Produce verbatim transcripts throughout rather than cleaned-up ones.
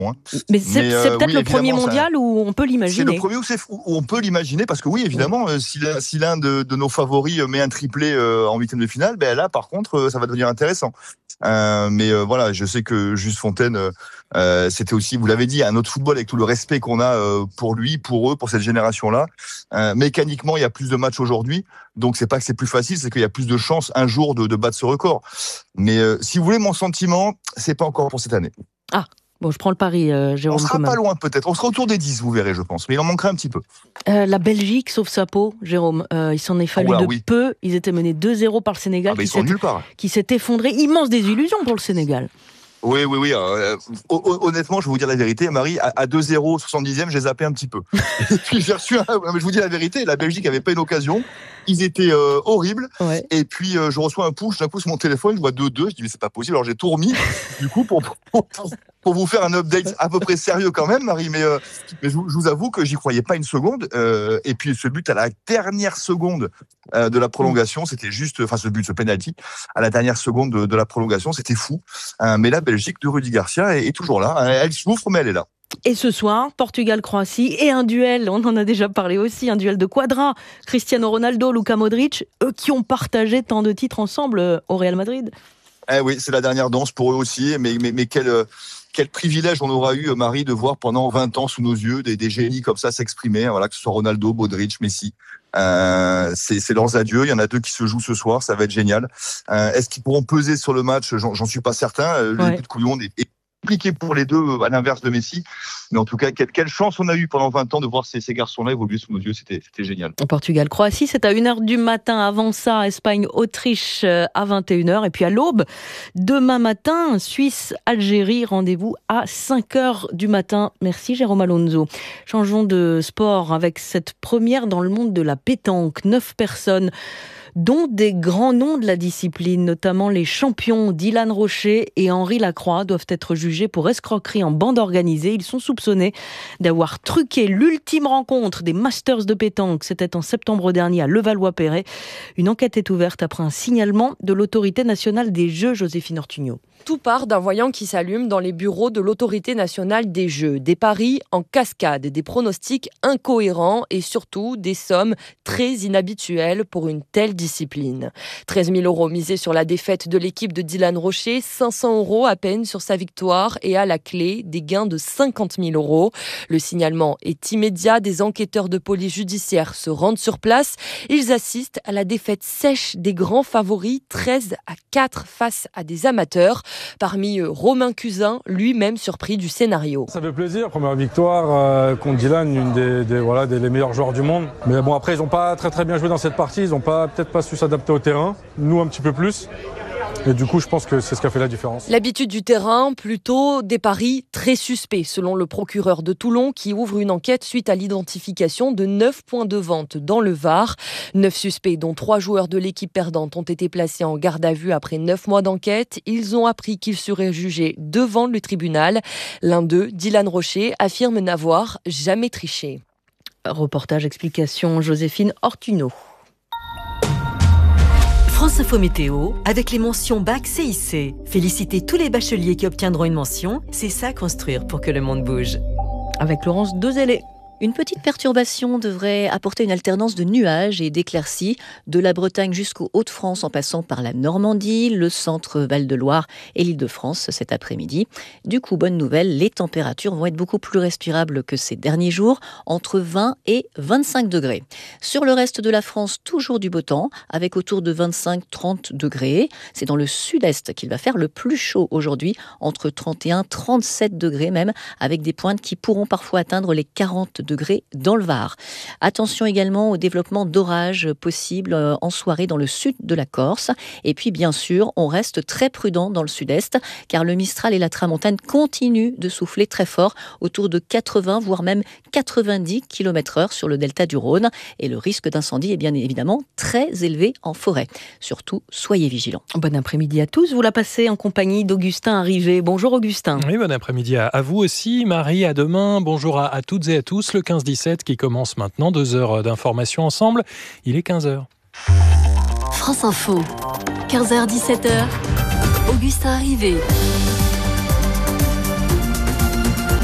Hein. Mais c'est, Mais, euh, c'est peut-être oui, le premier évidemment, mondial ça... où on peut l'imaginer. C'est le premier où, c'est... où on peut l'imaginer, parce que oui, évidemment, oui. Euh, si, l'un, si l'un de, de nos favoris met un triplé euh, en huitième de finale, ben là, par contre, euh, ça va devenir intéressant. Euh, mais euh, voilà, je sais que Juste Fontaine, euh, c'était aussi, vous l'avez dit, un autre football avec tout le respect qu'on a euh, pour lui, pour eux, pour cette génération-là. Euh, mécaniquement, il y a plus de matchs aujourd'hui, donc c'est pas que c'est plus facile, c'est qu'il y a plus de chances un jour de, de battre ce record. Mais euh, si vous voulez mon sentiment, c'est pas encore pour cette année. Ah. Bon, je prends le pari, euh, Jérôme. On sera Coman. pas loin peut-être. On sera autour des dix, vous verrez, je pense. Mais il en manquera un petit peu. Euh, la Belgique sauve sa peau, Jérôme. Euh, il s'en est fallu oh là, de oui. peu. Ils étaient menés deux zéro par le Sénégal. Ah bah, qui, s'est, qui s'est effondré. Immense désillusion pour le Sénégal. Oui, oui, oui. Euh, honnêtement, je vais vous dire la vérité, Marie, à deux zéro, soixante-dixième, j'ai zappé un petit peu. Et puis j'ai reçu un... Je vous dis la vérité, la Belgique n'avait pas une occasion. Ils étaient euh, horribles. Ouais. Et puis euh, je reçois un push d'un coup sur mon téléphone, je vois deux deux. Je dis mais c'est pas possible. Alors j'ai tout remis. Du coup, pour, pour, pour vous faire un update à peu près sérieux quand même, Marie. Mais, euh, mais je, je vous avoue que j'y croyais pas une seconde. Euh, et puis ce but à la dernière seconde euh, de la prolongation, c'était juste, enfin ce but, ce penalty à la dernière seconde de, de la prolongation, c'était fou. Euh, mais la Belgique de Rudy Garcia est, est toujours là. Elle souffre, mais elle est là. Et ce soir, Portugal-Croatie et un duel, on en a déjà parlé aussi, un duel de quadra. Cristiano Ronaldo, Luka Modric, eux qui ont partagé tant de titres ensemble au Real Madrid. Eh oui, c'est la dernière danse pour eux aussi, mais, mais, mais quel, quel privilège on aura eu, Marie, de voir pendant vingt ans sous nos yeux des, des génies comme ça s'exprimer, voilà, que ce soit Ronaldo, Modric, Messi. Euh, c'est, c'est leurs adieux, il y en a deux qui se jouent ce soir, ça va être génial. Euh, est-ce qu'ils pourront peser sur le match? J'en, j'en suis pas certain. Ouais. Le début de Coupe du Monde est, est compliqué pour les deux, à l'inverse de Messi. Mais en tout cas, quelle, quelle chance on a eu pendant vingt ans de voir ces, ces garçons-là évoluer sous nos yeux. C'était, c'était génial. Portugal-Croatie, c'est à une heure du matin. Avant ça, Espagne-Autriche à vingt et une heures. Et puis à l'aube, demain matin, Suisse-Algérie. Rendez-vous à cinq heures du matin. Merci Jérôme Alonso. Changeons de sport avec cette première dans le monde de la pétanque. Neuf personnes, dont des grands noms de la discipline, notamment les champions Dylan Rocher et Henri Lacroix, doivent être jugés pour escroquerie en bande organisée. Ils sont soupçonnés d'avoir truqué l'ultime rencontre des Masters de pétanque. C'était en septembre dernier à Levallois-Perret. Une enquête est ouverte après un signalement de l'Autorité nationale des jeux, Joséphine Ortugnot. Tout part d'un voyant qui s'allume dans les bureaux de l'Autorité nationale des jeux. Des paris en cascade, des pronostics incohérents et surtout des sommes très inhabituelles pour une telle discipline. treize mille euros misés sur la défaite de l'équipe de Dylan Rocher, cinq cents euros à peine sur sa victoire et à la clé des gains de cinquante mille euros. Le signalement est immédiat, des enquêteurs de police judiciaire se rendent sur place. Ils assistent à la défaite sèche des grands favoris, treize à quatre face à des amateurs. Parmi eux, Romain Cusin, lui-même surpris du scénario. Ça fait plaisir, première victoire euh, contre Dylan, une des, des, voilà, des les meilleurs joueurs du monde. Mais bon, après, ils n'ont pas très très bien joué dans cette partie, ils n'ont pas, peut-être pas su s'adapter au terrain, nous un petit peu plus. Et du coup, je pense que c'est ce qui a fait la différence. L'habitude du terrain, plutôt des paris très suspects, selon le procureur de Toulon, qui ouvre une enquête suite à l'identification de neuf points de vente dans le Var. Neuf suspects, dont trois joueurs de l'équipe perdante, ont été placés en garde à vue après neuf mois d'enquête. Ils ont appris qu'ils seraient jugés devant le tribunal. L'un d'eux, Dylan Rocher, affirme n'avoir jamais triché. Reportage, explication, Joséphine Ortugnot. France Info Météo, avec les mentions Bac C I C. Félicitez tous les bacheliers qui obtiendront une mention. C'est ça construire pour que le monde bouge. Avec Laurence Dezellé. Une petite perturbation devrait apporter une alternance de nuages et d'éclaircies de la Bretagne jusqu'aux Hauts-de-France en passant par la Normandie, le centre Val-de-Loire et l'Île-de-France cet après-midi. Du coup, bonne nouvelle, les températures vont être beaucoup plus respirables que ces derniers jours, entre vingt et vingt-cinq degrés. Sur le reste de la France, toujours du beau temps, avec autour de vingt-cinq à trente degrés. C'est dans le sud-est qu'il va faire le plus chaud aujourd'hui, entre trente et un à trente-sept degrés même, avec des pointes qui pourront parfois atteindre les quarante degrés dans le Var. Attention également au développement d'orages possibles en soirée dans le sud de la Corse. Et puis bien sûr, on reste très prudent dans le sud-est, car le Mistral et la Tramontane continuent de souffler très fort, autour de quatre-vingts, voire même quatre-vingt-dix kilomètres heure sur le delta du Rhône. Et le risque d'incendie est bien évidemment très élevé en forêt. Surtout, soyez vigilants. Bon après-midi à tous. Vous la passez en compagnie d'Augustin Arrivé. Bonjour Augustin. Oui, bon après-midi à, à vous aussi. Marie, à demain. Bonjour à, à toutes et à tous. Le quinze dix-sept qui commence maintenant. Deux heures d'information ensemble. Il est quinze heures. France Info. quinze heures dix-sept heures. Augustin Arrivé.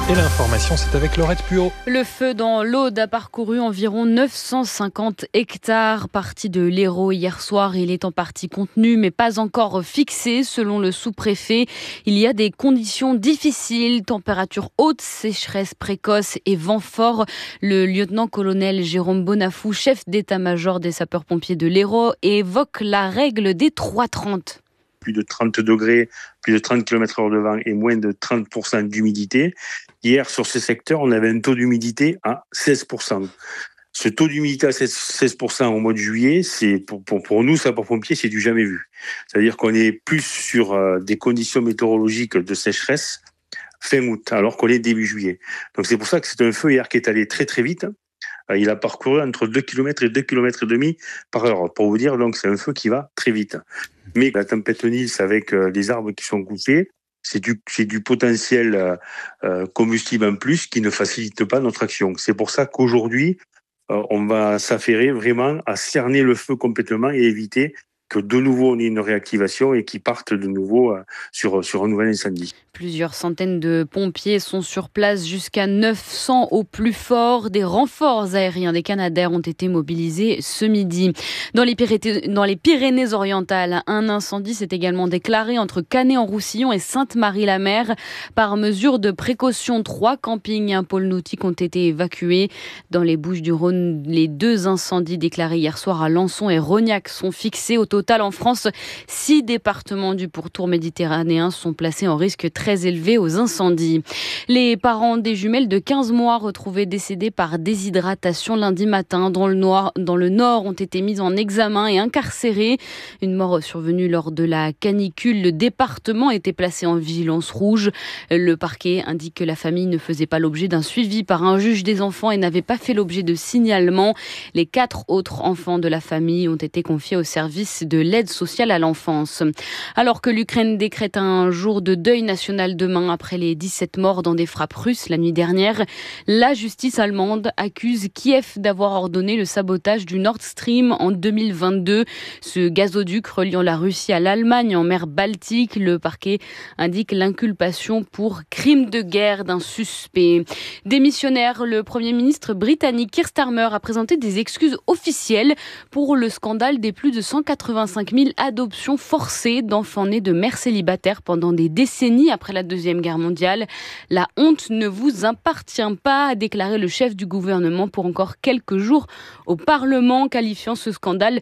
Et l'information, c'est avec Laurette Puot. Le feu dans l'Aude a parcouru environ neuf cent cinquante hectares. Parti de l'Hérault hier soir, il est en partie contenu, mais pas encore fixé, selon le sous-préfet. Il y a des conditions difficiles, température haute, sécheresse précoce et vent fort. Le lieutenant-colonel Jérôme Bonafou, chef d'état-major des sapeurs-pompiers de l'Hérault, évoque la règle des trois trente. Plus de trente degrés, plus de trente kilomètres heure de vent et moins de trente pour cent d'humidité. Hier, sur ce secteur, on avait un taux d'humidité à seize pour cent. Ce taux d'humidité à seize pour cent au mois de juillet, c'est pour, pour, pour nous, sapeurs-pompiers, c'est du jamais vu. C'est-à-dire qu'on est plus sur euh, des conditions météorologiques de sécheresse fin août, alors qu'on est début juillet. Donc c'est pour ça que c'est un feu hier qui est allé très très vite. Euh, il a parcouru entre deux kilomètres et deux kilomètres et demi par heure. Pour vous dire, donc c'est un feu qui va très vite. Mais la tempête Nils, avec euh, les arbres qui sont coupés, c'est du, c'est du potentiel euh, combustible en plus qui ne facilite pas notre action. C'est pour ça qu'aujourd'hui, euh, on va s'affairer vraiment à cerner le feu complètement et éviter que de nouveau on ait une réactivation et qu'ils partent de nouveau euh, sur, sur un nouvel incendie. Plusieurs centaines de pompiers sont sur place, jusqu'à neuf cents au plus fort. Des renforts aériens des Canadair ont été mobilisés ce midi. Dans les, Pyrénées, dans les Pyrénées-Orientales, un incendie s'est également déclaré entre Canet-en-Roussillon et Sainte-Marie-la-Mer. Par mesure de précaution, trois campings et un pôle nautique ont été évacués. Dans les Bouches-du-Rhône, les deux incendies déclarés hier soir à Lançon et Rognac sont fixés. Au total, en France, six départements du pourtour méditerranéen sont placés en risque très très élevé aux incendies. Les parents des jumelles de quinze mois retrouvées décédées par déshydratation lundi matin dans le, noir, dans le Nord ont été mis en examen et incarcérés. Une mort survenue lors de la canicule. Le département était placé en vigilance rouge. Le parquet indique que la famille ne faisait pas l'objet d'un suivi par un juge des enfants et n'avait pas fait l'objet de signalement. Les quatre autres enfants de la famille ont été confiés au service de l'aide sociale à l'enfance. Alors que l'Ukraine décrète un jour de deuil national demain après les dix-sept morts dans des frappes russes la nuit dernière, la justice allemande accuse Kiev d'avoir ordonné le sabotage du Nord Stream en deux mille vingt-deux. Ce gazoduc reliant la Russie à l'Allemagne en mer Baltique. Le parquet indique l'inculpation pour crime de guerre d'un suspect. Démissionnaire, le Premier ministre britannique Keir Starmer a présenté des excuses officielles pour le scandale des plus de cent quatre-vingt-cinq mille adoptions forcées d'enfants nés de mères célibataires pendant des décennies après la Deuxième Guerre mondiale. La honte ne vous appartient pas, a déclaré le chef du gouvernement pour encore quelques jours au Parlement, qualifiant ce scandale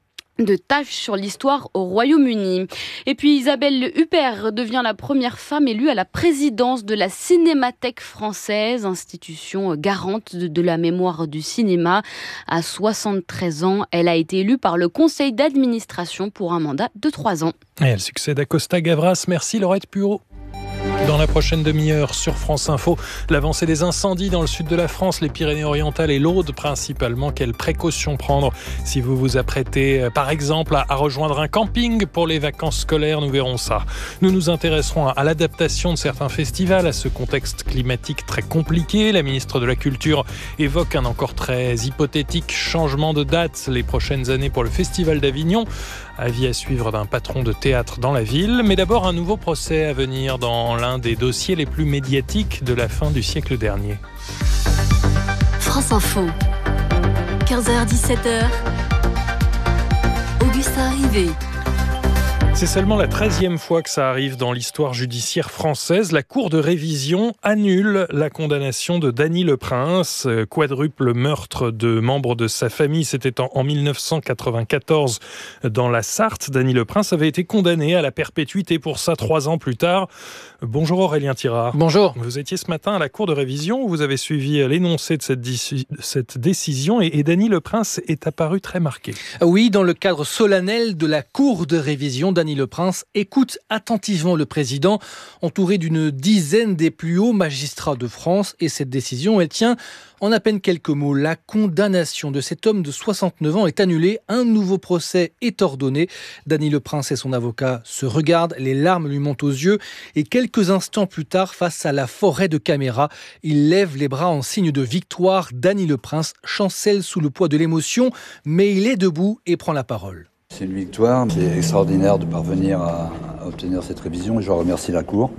de tâche sur l'histoire au Royaume-Uni. Et puis Isabelle Huppert devient la première femme élue à la présidence de la Cinémathèque française, institution garante de, de la mémoire du cinéma. À soixante-treize ans, elle a été élue par le conseil d'administration pour un mandat de trois ans. Et elle succède à Costa Gavras. Merci Laurette Puot. Dans la prochaine demi-heure sur France Info, l'avancée des incendies dans le sud de la France, les Pyrénées-Orientales et l'Aude principalement. Quelles précautions prendre si vous vous apprêtez, par exemple, à rejoindre un camping pour les vacances scolaires? Nous verrons ça. Nous nous intéresserons à l'adaptation de certains festivals à ce contexte climatique très compliqué. La ministre de la Culture évoque un encore très hypothétique changement de date les prochaines années pour le Festival d'Avignon. Avis à suivre d'un patron de théâtre dans la ville. Mais d'abord, un nouveau procès à venir dans l'un des dossiers les plus médiatiques de la fin du siècle dernier. France Info, quinze heures dix-sept heures, Augustin Rivet. C'est seulement la treizième fois que ça arrive dans l'histoire judiciaire française. La Cour de révision annule la condamnation de Dany Leprince, quadruple meurtre de membres de sa famille. C'était en, en mille neuf cent quatre-vingt-quatorze dans la Sarthe. Dany Leprince avait été condamné à la perpétuité pour ça trois ans plus tard. Bonjour Aurélien Tirard. Bonjour. Vous étiez ce matin à la Cour de révision où vous avez suivi l'énoncé de cette, dis- cette décision et, et Dany Leprince est apparu très marqué. Oui, dans le cadre solennel de la Cour de révision, Dany Leprince écoute attentivement le président, entouré d'une dizaine des plus hauts magistrats de France. Et cette décision, elle tient en à peine quelques mots. La condamnation de cet homme de soixante-neuf ans est annulée. Un nouveau procès est ordonné. Dany Leprince et son avocat se regardent, les larmes lui montent aux yeux. Et quelques instants plus tard, face à la forêt de caméras, il lève les bras en signe de victoire. Dany Leprince chancelle sous le poids de l'émotion, mais il est debout et prend la parole. C'est une victoire, c'est extraordinaire de parvenir à, à obtenir cette révision et je remercie la Cour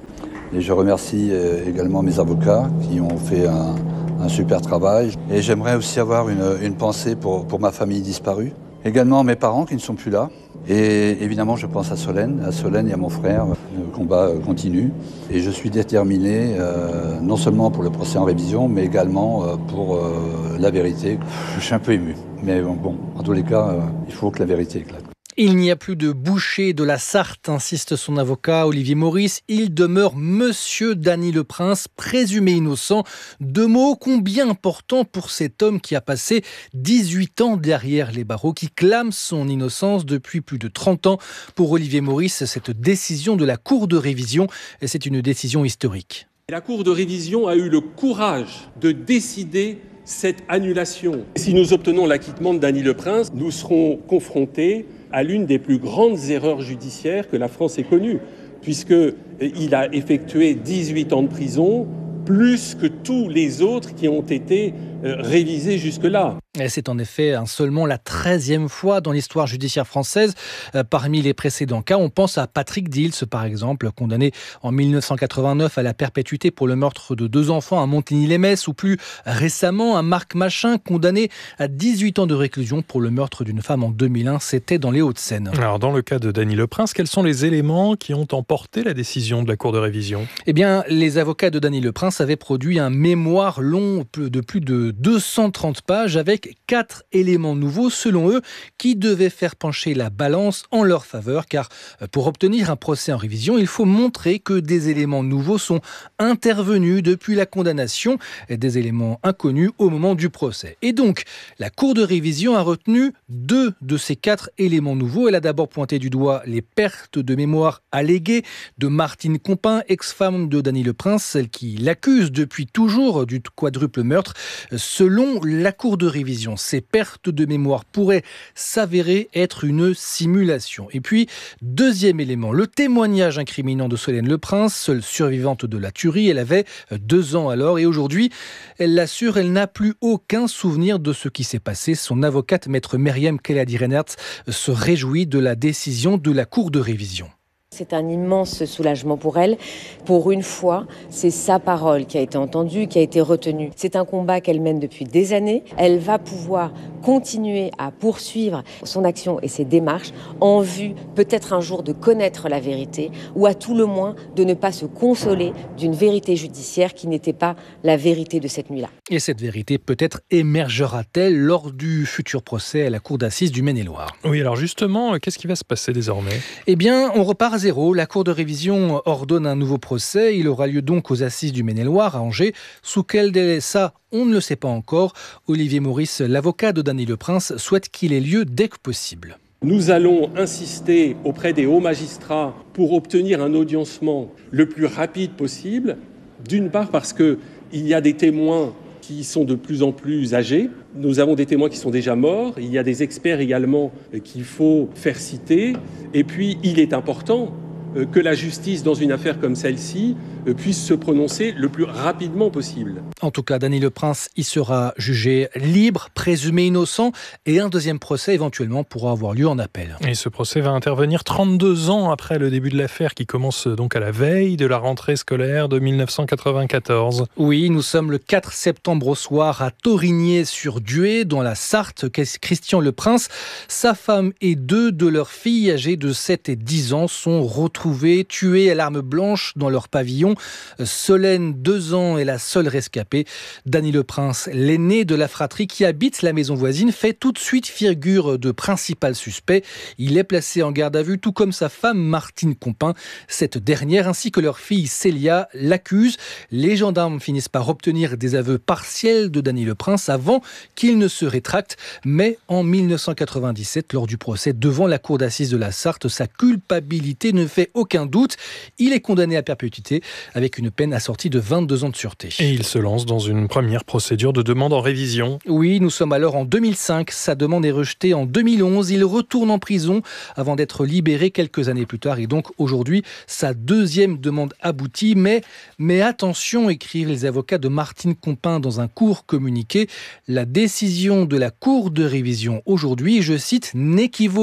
Et je remercie également mes avocats qui ont fait un, un super travail. Et j'aimerais aussi avoir une, une pensée pour, pour ma famille disparue. Également mes parents qui ne sont plus là. Et évidemment, je pense à Solène, à Solène et à mon frère. Le combat continue. Et je suis déterminé, euh, non seulement pour le procès en révision, mais également euh, pour euh, la vérité. Je suis un peu ému. Mais bon, en tous les cas, euh, il faut que la vérité éclate. Il n'y a plus de boucher de la Sarthe, insiste son avocat Olivier Maurice. Il demeure Monsieur Dany Le Prince, présumé innocent. Deux mots combien importants pour cet homme qui a passé dix-huit ans derrière les barreaux, qui clame son innocence depuis plus de trente ans. Pour Olivier Maurice, cette décision de la Cour de révision, c'est une décision historique. La Cour de révision a eu le courage de décider cette annulation. Si nous obtenons l'acquittement de Dany Le Prince, nous serons confrontés à l'une des plus grandes erreurs judiciaires que la France ait connues, puisqu'il a effectué dix-huit ans de prison, plus que tous les autres qui ont été révisés jusque-là. Et c'est en effet hein, seulement la treizième fois dans l'histoire judiciaire française. Euh, parmi les précédents cas, on pense à Patrick Dils, par exemple, condamné en mille neuf cent quatre-vingt-neuf à la perpétuité pour le meurtre de deux enfants à Montigny-lès-Metz, ou plus récemment à Marc Machin, condamné à dix-huit ans de réclusion pour le meurtre d'une femme en deux mille un. C'était dans les Hauts-de-Seine. Alors, dans le cas de Dany Le Prince, quels sont les éléments qui ont emporté la décision de la Cour de révision ? Eh bien, les avocats de Dany Le Prince avaient produit un mémoire long de plus de deux cent trente pages avec quatre éléments nouveaux, selon eux, qui devaient faire pencher la balance en leur faveur, car pour obtenir un procès en révision, il faut montrer que des éléments nouveaux sont intervenus depuis la condamnation, des éléments inconnus au moment du procès. Et donc, la Cour de révision a retenu deux de ces quatre éléments nouveaux. Elle a d'abord pointé du doigt les pertes de mémoire alléguées de Martine Compin, ex-femme de Dany Le Prince, celle qui l'accuse depuis toujours du quadruple meurtre. Selon la Cour de révision, ces pertes de mémoire pourraient s'avérer être une simulation. Et puis, deuxième élément, le témoignage incriminant de Solène Le Prince, seule survivante de la tuerie. Elle avait deux ans alors et aujourd'hui, elle l'assure, elle n'a plus aucun souvenir de ce qui s'est passé. Son avocate, maître Myriam Keladi-Reinertz, se réjouit de la décision de la Cour de révision. C'est un immense soulagement pour elle. Pour une fois, c'est sa parole qui a été entendue, qui a été retenue. C'est un combat qu'elle mène depuis des années. Elle va pouvoir continuer à poursuivre son action et ses démarches en vue peut-être un jour de connaître la vérité ou à tout le moins de ne pas se consoler d'une vérité judiciaire qui n'était pas la vérité de cette nuit-là. Et cette vérité peut-être émergera-t-elle lors du futur procès à la Cour d'assises du Maine-et-Loire ? Oui, alors justement, qu'est-ce qui va se passer désormais ? Eh bien, on repart à zéro. La Cour de révision ordonne un nouveau procès. Il aura lieu donc aux assises du Maine-et-Loire à Angers. Sous quel délai ça ? On ne le sait pas encore. Olivier Maurice, l'avocat de Dany Le Prince, souhaite qu'il ait lieu dès que possible. Nous allons insister auprès des hauts magistrats pour obtenir un audiencement le plus rapide possible. D'une part parce qu'il y a des témoins qui sont de plus en plus âgés. Nous avons des témoins qui sont déjà morts. Il y a des experts également qu'il faut faire citer. Et puis, il est important que la justice, dans une affaire comme celle-ci, puisse se prononcer le plus rapidement possible. En tout cas, Dany Le Prince y sera jugé libre, présumé innocent, et un deuxième procès éventuellement pourra avoir lieu en appel. Et ce procès va intervenir trente-deux ans après le début de l'affaire, qui commence donc à la veille de la rentrée scolaire de mille neuf cent quatre-vingt-quatorze. Oui, nous sommes le quatre septembre au soir à Torigné-sur-Dué, dans la Sarthe. Christian Le Prince, sa femme et deux de leurs filles âgées de sept et dix ans sont retrouvées, tuées à l'arme blanche dans leur pavillon. Solène, deux ans, est la seule rescapée. Dany Le Prince, l'aîné de la fratrie qui habite la maison voisine, fait tout de suite figure de principal suspect. Il est placé en garde à vue, tout comme sa femme Martine Compin. Cette dernière, ainsi que leur fille Célia, l'accusent. Les gendarmes finissent par obtenir des aveux partiels de Dany Le Prince avant qu'il ne se rétracte. Mais en mille neuf cent quatre-vingt-dix-sept, lors du procès devant la cour d'assises de la Sarthe, sa culpabilité ne fait aucun doute. Il est condamné à perpétuité, avec une peine assortie de vingt-deux ans de sûreté. Et il se lance dans une première procédure de demande en révision. Oui, nous sommes alors en deux mille cinq. Sa demande est rejetée en deux mille onze. Il retourne en prison avant d'être libéré quelques années plus tard. Et donc aujourd'hui, sa deuxième demande aboutit. Mais, mais attention, écrivent les avocats de Martine Compin dans un court communiqué. La décision de la Cour de révision aujourd'hui, je cite, n'équivaut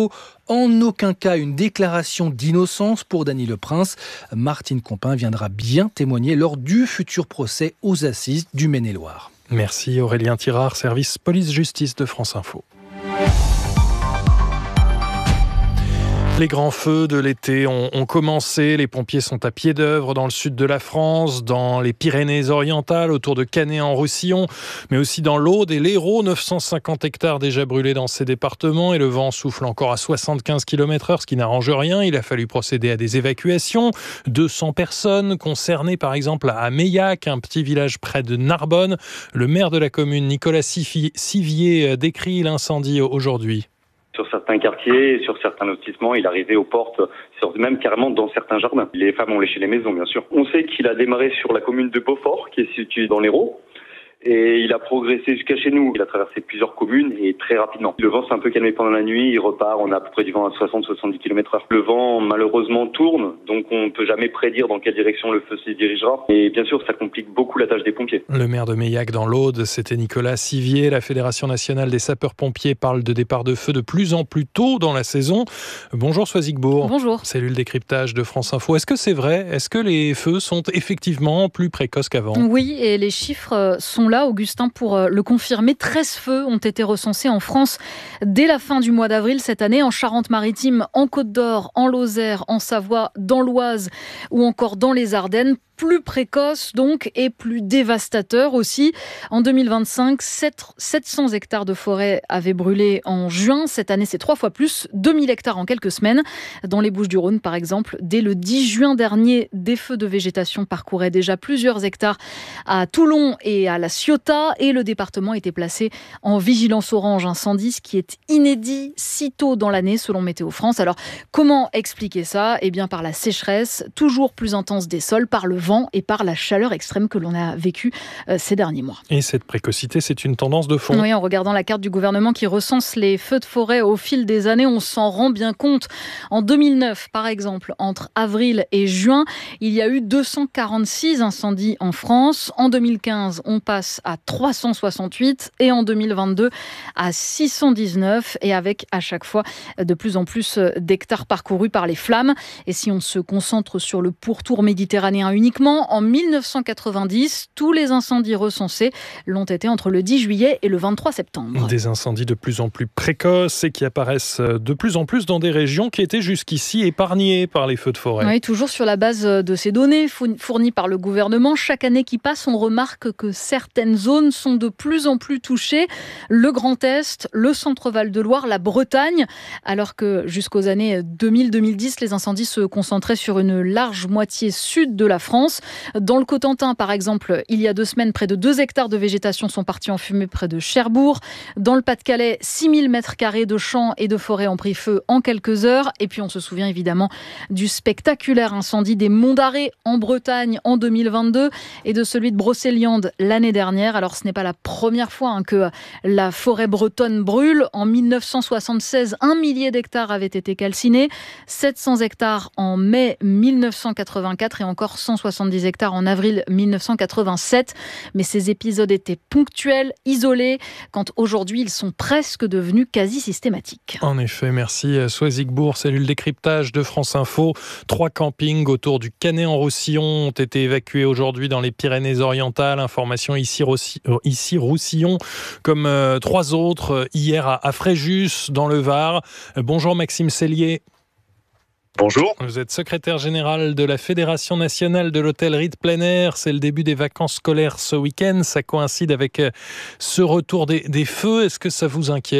En aucun cas une déclaration d'innocence pour Dany Le Prince. Martine Compin viendra bien témoigner lors du futur procès aux assises du Maine-et-Loire. Merci Aurélien Tirard, service police-justice de France Info. Les grands feux de l'été ont, ont commencé. Les pompiers sont à pied d'œuvre dans le sud de la France, dans les Pyrénées-Orientales, autour de Canet-en-Roussillon, mais aussi dans l'Aude et l'Hérault. neuf cent cinquante hectares déjà brûlés dans ces départements et le vent souffle encore à soixante-quinze kilomètres heure, ce qui n'arrange rien. Il a fallu procéder à des évacuations. deux cents personnes concernées, par exemple, à Meillac, un petit village près de Narbonne. Le maire de la commune, Nicolas Sivier, décrit l'incendie aujourd'hui. Sur certains quartiers, sur certains lotissements, il arrivait aux portes, sur, même carrément dans certains jardins. Les femmes ont léché les maisons, bien sûr. On sait qu'il a démarré sur la commune de Beaufort, qui est située dans l'Hérault, et il a progressé jusqu'à chez nous. Il a traversé plusieurs communes et très rapidement. Le vent s'est un peu calmé pendant la nuit, il repart, on a à peu près du vent à soixante à soixante-dix kilomètres heure. Le vent, malheureusement, tourne, donc on ne peut jamais prédire dans quelle direction le feu se dirigera. Et bien sûr, ça complique beaucoup la tâche des pompiers. Le maire de Meillac dans l'Aude, c'était Nicolas Sivier. La Fédération nationale des sapeurs-pompiers parle de départ de feu de plus en plus tôt dans la saison. Bonjour Soisigbourg. Bonjour. Cellule décryptage de France Info. Est-ce que c'est vrai ? Est-ce que les feux sont effectivement plus précoces qu'avant ? Oui, et les chiffres sont là, Augustin, pour le confirmer. treize feux ont été recensés en France dès la fin du mois d'avril cette année, en Charente-Maritime, en Côte-d'Or, en Lozère, en Savoie, dans l'Oise ou encore dans les Ardennes. Plus précoce donc et plus dévastateur aussi. En deux mille vingt-cinq, sept cents hectares de forêt avaient brûlé en juin. Cette année, c'est trois fois plus, deux mille hectares en quelques semaines. Dans les Bouches-du-Rhône, par exemple, dès le dix juin dernier, des feux de végétation parcouraient déjà plusieurs hectares à Toulon et à La Ciotat, et le département était placé en vigilance orange incendie, ce qui est inédit si tôt dans l'année selon Météo France. Alors, comment expliquer ça ? Eh bien, par la sécheresse toujours plus intense des sols, par le vent et par la chaleur extrême que l'on a vécue euh, ces derniers mois. Et cette précocité, c'est une tendance de fond. Oui, en regardant la carte du gouvernement qui recense les feux de forêt au fil des années, on s'en rend bien compte. En deux mille neuf, par exemple, entre avril et juin, il y a eu deux cent quarante-six incendies en France. En deux mille quinze, on passe à trois cent soixante-huit et en deux mille vingt-deux à six cent dix-neuf, et avec à chaque fois de plus en plus d'hectares parcourus par les flammes. Et si on se concentre sur le pourtour méditerranéen uniquement, en mille neuf cent quatre-vingt-dix, tous les incendies recensés l'ont été entre le dix juillet et le vingt-trois septembre. Des incendies de plus en plus précoces et qui apparaissent de plus en plus dans des régions qui étaient jusqu'ici épargnées par les feux de forêt. Oui, toujours sur la base de ces données fournies par le gouvernement. Chaque année qui passe, on remarque que certaines zones sont de plus en plus touchées. Le Grand Est, le Centre-Val de Loire, la Bretagne, alors que jusqu'aux années deux mille à deux mille dix, les incendies se concentraient sur une large moitié sud de la France. Dans le Cotentin, par exemple, il y a deux semaines, près de deux hectares de végétation sont partis en fumée près de Cherbourg. Dans le Pas-de-Calais, six mille mètres carrés de champs et de forêts ont pris feu en quelques heures. Et puis on se souvient évidemment du spectaculaire incendie des Monts d'Arrée en Bretagne en deux mille vingt-deux et de celui de Brocéliande l'année dernière. Alors ce n'est pas la première fois hein, que la forêt bretonne brûle. En mille neuf cent soixante-seize, un millier d'hectares avaient été calcinés, sept cents hectares en mai mille neuf cent quatre-vingt-quatre et encore cent soixante-dix hectares en avril mille neuf cent quatre-vingt-sept. Mais ces épisodes étaient ponctuels, isolés, quand aujourd'hui ils sont presque devenus quasi systématiques. En effet, merci Soisigbourg, cellule décryptage de France Info. Trois campings autour du Canet-en-Roussillon ont été évacués aujourd'hui dans les Pyrénées-Orientales. Information ici, ici Roussillon, comme euh, trois autres hier à, à Fréjus, dans le Var. Bonjour Maxime Cellier. Bonjour. Vous êtes secrétaire général de la Fédération nationale de l'hôtellerie de plein air. C'est le début des vacances scolaires ce week-end. Ça coïncide avec ce retour des, des feux. Est-ce que ça vous inquiète ?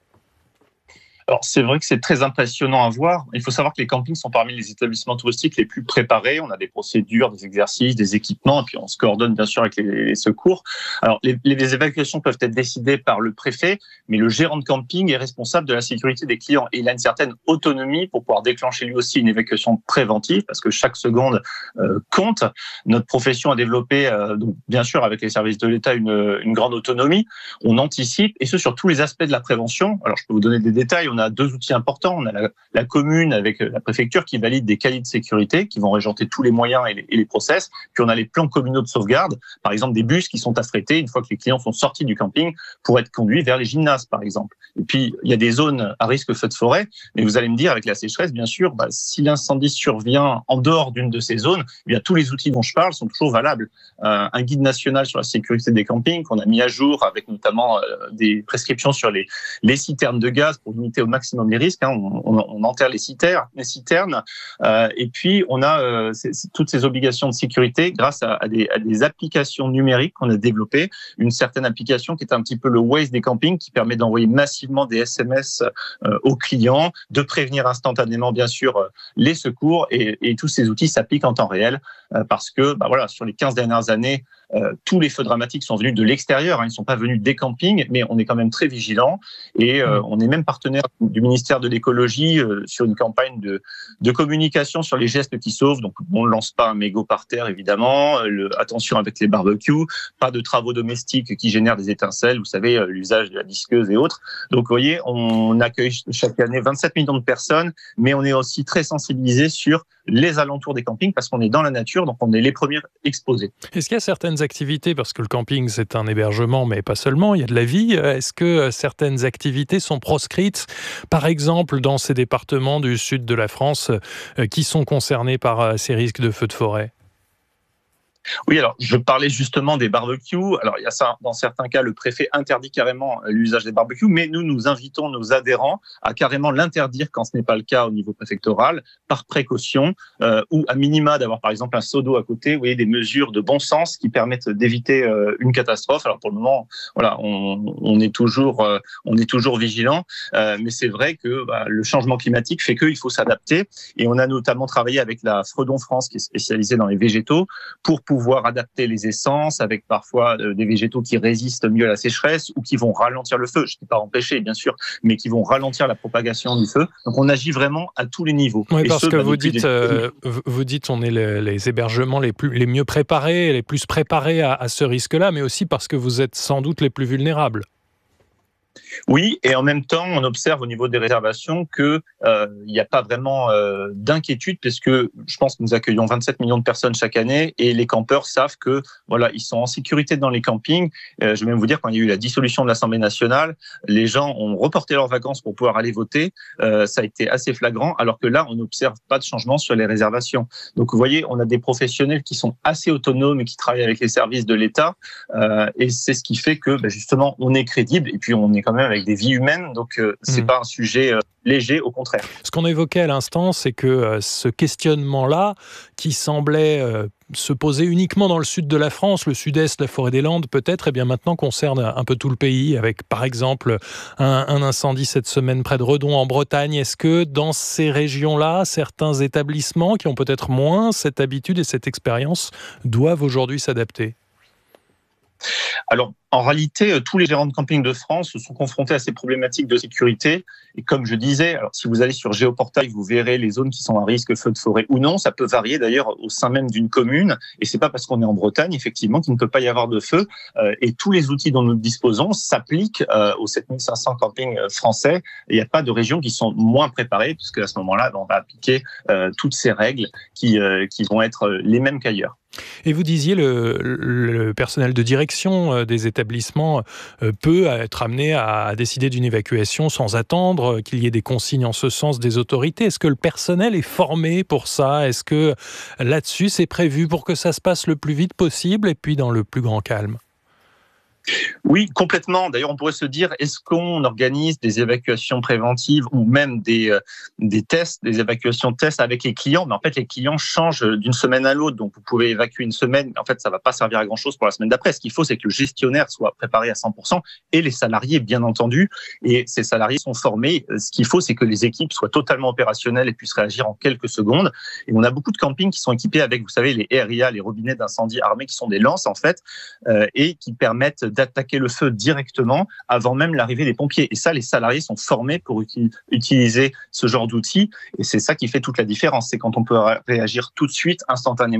Alors, c'est vrai que c'est très impressionnant à voir. Il faut savoir que les campings sont parmi les établissements touristiques les plus préparés. On a des procédures, des exercices, des équipements, et puis on se coordonne bien sûr avec les, les secours. Alors, les, les évacuations peuvent être décidées par le préfet, mais le gérant de camping est responsable de la sécurité des clients. Et il a une certaine autonomie pour pouvoir déclencher lui aussi une évacuation préventive, parce que chaque seconde euh, compte. Notre profession a développé, euh, donc bien sûr avec les services de l'État, une, une grande autonomie. On anticipe, et ce sur tous les aspects de la prévention. Alors, je peux vous donner des détails. on a deux outils importants. On a la, la commune avec la préfecture qui valide des cahiers de sécurité, qui vont régenter tous les moyens et les, et les process. Puis on a les plans communaux de sauvegarde, par exemple des bus qui sont affrétés une fois que les clients sont sortis du camping pour être conduits vers les gymnases, par exemple. Et puis, il y a des zones à risque feu de forêt, mais vous allez me dire, avec la sécheresse, bien sûr, bah, si l'incendie survient en dehors d'une de ces zones, eh bien, tous les outils dont je parle sont toujours valables. Euh, un guide national sur la sécurité des campings qu'on a mis à jour, avec notamment euh, des prescriptions sur les, les citernes de gaz pour limiter au maximum les risques. Hein. On, on, on enterre les citernes, les citernes euh, et puis on a euh, c'est, c'est toutes ces obligations de sécurité grâce à, à, des, à des applications numériques qu'on a développées. Une certaine application qui est un petit peu le Waze des campings, qui permet d'envoyer massivement des S M S euh, aux clients, de prévenir instantanément, bien sûr, euh, les secours, et, et tous ces outils s'appliquent en temps réel euh, parce que, bah voilà, sur les quinze dernières années, Euh, tous les feux dramatiques sont venus de l'extérieur, hein, ils ne sont pas venus des campings, mais on est quand même très vigilants et euh, on est même partenaire du ministère de l'écologie euh, sur une campagne de, de communication sur les gestes qui sauvent. Donc on ne lance pas un mégot par terre, évidemment, euh, le, attention avec les barbecues, pas de travaux domestiques qui génèrent des étincelles, vous savez, euh, l'usage de la disqueuse et autres. Donc vous voyez, on accueille chaque année vingt-sept millions de personnes, mais on est aussi très sensibilisé sur les alentours des campings parce qu'on est dans la nature, donc on est les premiers exposés. Est-ce qu'il y a certaines activités, parce que le camping c'est un hébergement mais pas seulement, il y a de la vie, est-ce que certaines activités sont proscrites, par exemple dans ces départements du sud de la France qui sont concernés par ces risques de feux de forêt ? Oui, alors je parlais justement des barbecues. Alors il y a ça, dans certains cas, le préfet interdit carrément l'usage des barbecues, mais nous, nous invitons nos adhérents à carrément l'interdire quand ce n'est pas le cas au niveau préfectoral, par précaution, euh, ou à minima d'avoir par exemple un seau d'eau à côté. Vous voyez, des mesures de bon sens qui permettent d'éviter euh, une catastrophe. Alors pour le moment, voilà, on, on est toujours, euh, on est toujours vigilant, euh, mais c'est vrai que bah, le changement climatique fait qu'il faut s'adapter. Et on a notamment travaillé avec la Fredon France, qui est spécialisée dans les végétaux, pour pouvoir pouvoir adapter les essences avec parfois euh, des végétaux qui résistent mieux à la sécheresse ou qui vont ralentir le feu. Je ne dis pas empêcher, bien sûr, mais qui vont ralentir la propagation du feu. Donc, on agit vraiment à tous les niveaux. Oui, parce ce, que bah, vous dites, des... euh, vous dites, on est les, les hébergements les plus, les mieux préparés, les plus préparés à, à ce risque-là, mais aussi parce que vous êtes sans doute les plus vulnérables. Oui, et en même temps, on observe au niveau des réservations qu'il n'y euh, a pas vraiment euh, d'inquiétude, puisque je pense que nous accueillons vingt-sept millions de personnes chaque année, et les campeurs savent que voilà, ils sont en sécurité dans les campings. Euh, je vais même vous dire, quand il y a eu la dissolution de l'Assemblée nationale, les gens ont reporté leurs vacances pour pouvoir aller voter. Euh, ça a été assez flagrant, alors que là, on n'observe pas de changement sur les réservations. Donc, vous voyez, on a des professionnels qui sont assez autonomes et qui travaillent avec les services de l'État, euh, et c'est ce qui fait que, bah, justement, on est crédible, et puis on est quand même avec des vies humaines, donc euh, c'est mmh. pas un sujet euh, léger, au contraire. Ce qu'on évoquait à l'instant, c'est que euh, ce questionnement-là, qui semblait euh, se poser uniquement dans le sud de la France, le sud-est, la forêt des Landes peut-être, et bien maintenant concerne un peu tout le pays, avec par exemple un, un incendie cette semaine près de Redon en Bretagne. Est-ce que dans ces régions-là, certains établissements qui ont peut-être moins cette habitude et cette expérience doivent aujourd'hui s'adapter ? Alors, en réalité, tous les gérants de camping de France sont confrontés à ces problématiques de sécurité. Et comme je disais, alors si vous allez sur Géoportail, vous verrez les zones qui sont à risque feu de forêt ou non. Ça peut varier d'ailleurs au sein même d'une commune. Et c'est pas parce qu'on est en Bretagne, effectivement, qu'il ne peut pas y avoir de feu. Et tous les outils dont nous disposons s'appliquent aux sept mille cinq cents campings français. Il n'y a pas de régions qui sont moins préparées, puisque à ce moment-là, on va appliquer toutes ces règles qui, qui vont être les mêmes qu'ailleurs. Et vous disiez, le, le personnel de direction des établissements peut être amené à décider d'une évacuation sans attendre qu'il y ait des consignes en ce sens des autorités. Est-ce que le personnel est formé pour ça ? Est-ce que là-dessus, c'est prévu pour que ça se passe le plus vite possible et puis dans le plus grand calme ? Oui, complètement. D'ailleurs, on pourrait se dire, est-ce qu'on organise des évacuations préventives ou même des, euh, des tests, des évacuations de tests avec les clients ? Mais en fait, les clients changent d'une semaine à l'autre. Donc, vous pouvez évacuer une semaine, mais en fait, ça ne va pas servir à grand-chose pour la semaine d'après. Ce qu'il faut, c'est que le gestionnaire soit préparé à cent pour cent et les salariés, bien entendu. Et ces salariés sont formés. Ce qu'il faut, c'est que les équipes soient totalement opérationnelles et puissent réagir en quelques secondes. Et on a beaucoup de campings qui sont équipés avec, vous savez, les R I A, les robinets d'incendie armés, qui sont des lances, en fait, euh, et qui permettent d'attaquer le feu directement avant même l'arrivée des pompiers. Et ça, les salariés sont formés pour uti- utiliser ce genre d'outils. Et c'est ça qui fait toute la différence. C'est quand on peut réagir tout de suite, instantanément.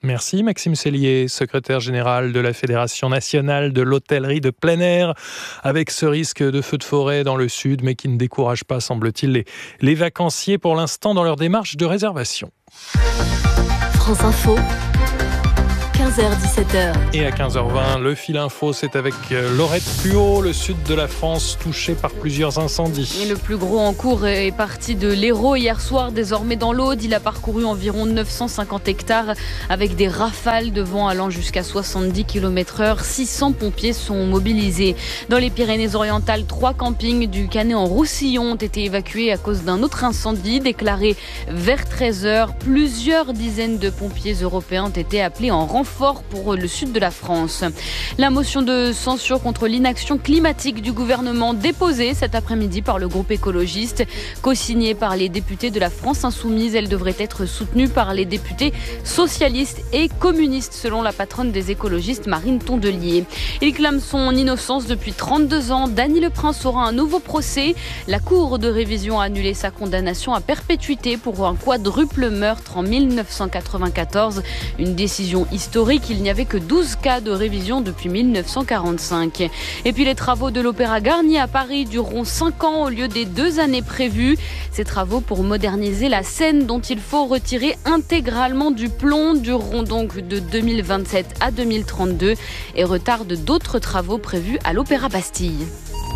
Merci Maxime Cellier, secrétaire général de la Fédération nationale de l'hôtellerie de plein air, avec ce risque de feu de forêt dans le sud, mais qui ne décourage pas, semble-t-il, les, les vacanciers pour l'instant dans leur démarche de réservation. France Info. quinze heures dix-sept heures. Et à quinze heures vingt, le fil info, c'est avec Laurette Puot, le sud de la France touché par plusieurs incendies. Et le plus gros en cours est parti de l'Hérault hier soir, désormais dans l'Aude. Il a parcouru environ neuf cent cinquante hectares avec des rafales de vent allant jusqu'à soixante-dix kilomètres heure. six cents pompiers sont mobilisés. Dans les Pyrénées-Orientales, trois campings du Canet en Roussillon ont été évacués à cause d'un autre incendie déclaré vers treize heures. Plusieurs dizaines de pompiers européens ont été appelés en renfort pour le sud de la France. La motion de censure contre l'inaction climatique du gouvernement déposée cet après-midi par le groupe écologiste, co-signée par les députés de la France Insoumise, elle devrait être soutenue par les députés socialistes et communistes, selon la patronne des écologistes, Marine Tondelier. Il clame son innocence depuis trente-deux ans. Dany Le Prince aura un nouveau procès. La Cour de révision a annulé sa condamnation à perpétuité pour un quadruple meurtre en mille neuf cent quatre-vingt-quatorze. Une décision historique. Il n'y avait que douze cas de révision depuis mille neuf cent quarante-cinq. Et puis les travaux de l'Opéra Garnier à Paris dureront cinq ans au lieu des deux années prévues. Ces travaux pour moderniser la scène dont il faut retirer intégralement du plomb dureront donc de deux mille vingt-sept à deux mille trente-deux et retardent d'autres travaux prévus à l'Opéra Bastille.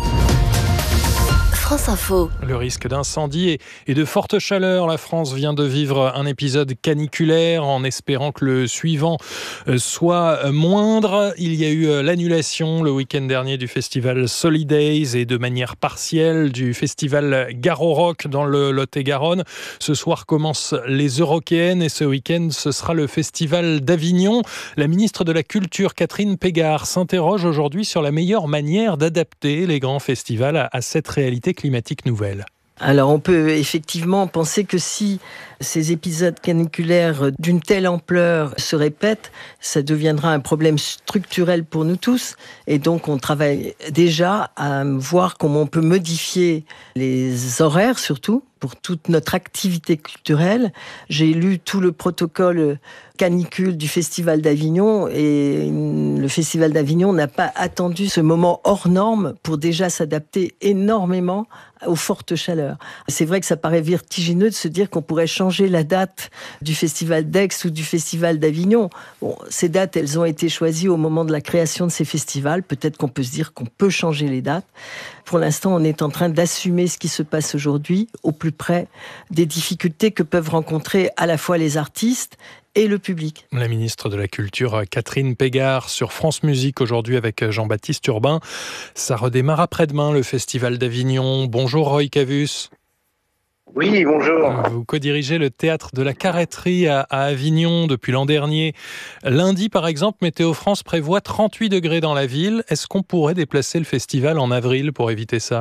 France Info. Le risque d'incendie et de forte chaleur. La France vient de vivre un épisode caniculaire en espérant que le suivant soit moindre. Il y a eu l'annulation le week-end dernier du festival Solidays et de manière partielle du festival Garo Rock dans le Lot-et-Garonne. Ce soir commencent les Eurockéennes et ce week-end ce sera le festival d'Avignon. La ministre de la Culture Catherine Pégard s'interroge aujourd'hui sur la meilleure manière d'adapter les grands festivals à, à cette réalité climatique nouvelle. Alors on peut effectivement penser que si ces épisodes caniculaires d'une telle ampleur se répètent, ça deviendra un problème structurel pour nous tous. Et donc on travaille déjà à voir comment on peut modifier les horaires surtout pour toute notre activité culturelle. J'ai lu tout le protocole canicule du Festival d'Avignon et le Festival d'Avignon n'a pas attendu ce moment hors norme pour déjà s'adapter énormément aux fortes chaleurs. C'est vrai que ça paraît vertigineux de se dire qu'on pourrait changer la date du Festival d'Aix ou du Festival d'Avignon. Bon, ces dates, elles ont été choisies au moment de la création de ces festivals. Peut-être qu'on peut se dire qu'on peut changer les dates. Pour l'instant, on est en train d'assumer ce qui se passe aujourd'hui au plus près des difficultés que peuvent rencontrer à la fois les artistes et le public. La ministre de la Culture, Catherine Pégard, sur France Musique aujourd'hui avec Jean-Baptiste Urbain. Ça redémarre après-demain, le Festival d'Avignon. Bonjour Roy Cavus. Oui, bonjour. Vous co-dirigez le théâtre de la Carrêterie à, à Avignon depuis l'an dernier. Lundi, par exemple, Météo France prévoit trente-huit degrés dans la ville. Est-ce qu'on pourrait déplacer le festival en avril pour éviter ça ?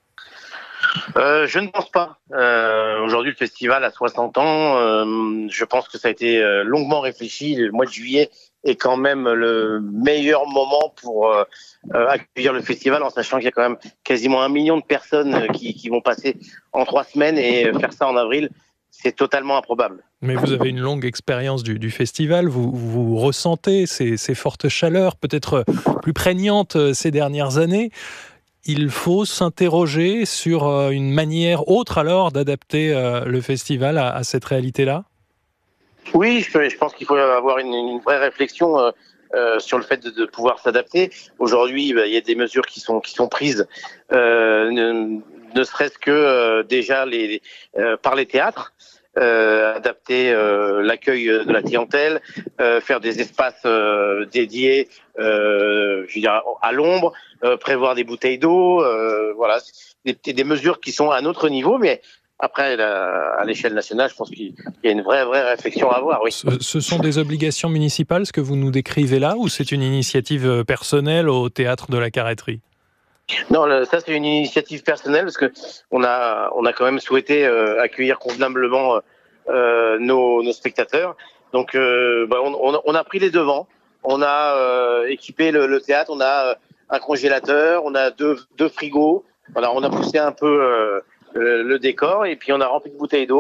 Euh, je ne pense pas. Euh, aujourd'hui, le festival a soixante ans. Euh, je pense que ça a été longuement réfléchi. Le mois de juillet est quand même le meilleur moment pour euh, accueillir le festival, en sachant qu'il y a quand même quasiment un million de personnes qui, qui vont passer en trois semaines, et faire ça en avril, c'est totalement improbable. Mais vous avez une longue expérience du, du festival, vous, vous ressentez ces, ces fortes chaleurs, peut-être plus prégnantes ces dernières années. Il faut s'interroger sur une manière autre alors d'adapter le festival à, à cette réalité-là ? Oui, je, je pense qu'il faut avoir une, une vraie réflexion euh, euh, sur le fait de, de pouvoir s'adapter. Aujourd'hui, bah, il y a des mesures qui sont qui sont prises, euh, ne, ne serait-ce que euh, déjà les, les euh, par les théâtres. Euh, adapter euh, l'accueil de la clientèle, euh, faire des espaces euh, dédiés, euh, je veux dire, à l'ombre, euh, prévoir des bouteilles d'eau, euh, voilà, des, des mesures qui sont à notre niveau, mais après, la, à l'échelle nationale, je pense qu'il y a une vraie, vraie réflexion à avoir, oui. Ce, ce sont des obligations municipales, ce que vous nous décrivez là, ou c'est une initiative personnelle au théâtre de la Carrêterie ? Non, le, ça c'est une initiative personnelle parce que on a on a quand même souhaité euh, accueillir convenablement euh, nos, nos spectateurs. Donc euh, bah, on, on, on a pris les devants. On a euh, équipé le, le théâtre. On a euh, un congélateur. On a deux deux frigos. Voilà, on a poussé un peu euh, le, le décor et puis on a rempli de bouteilles d'eau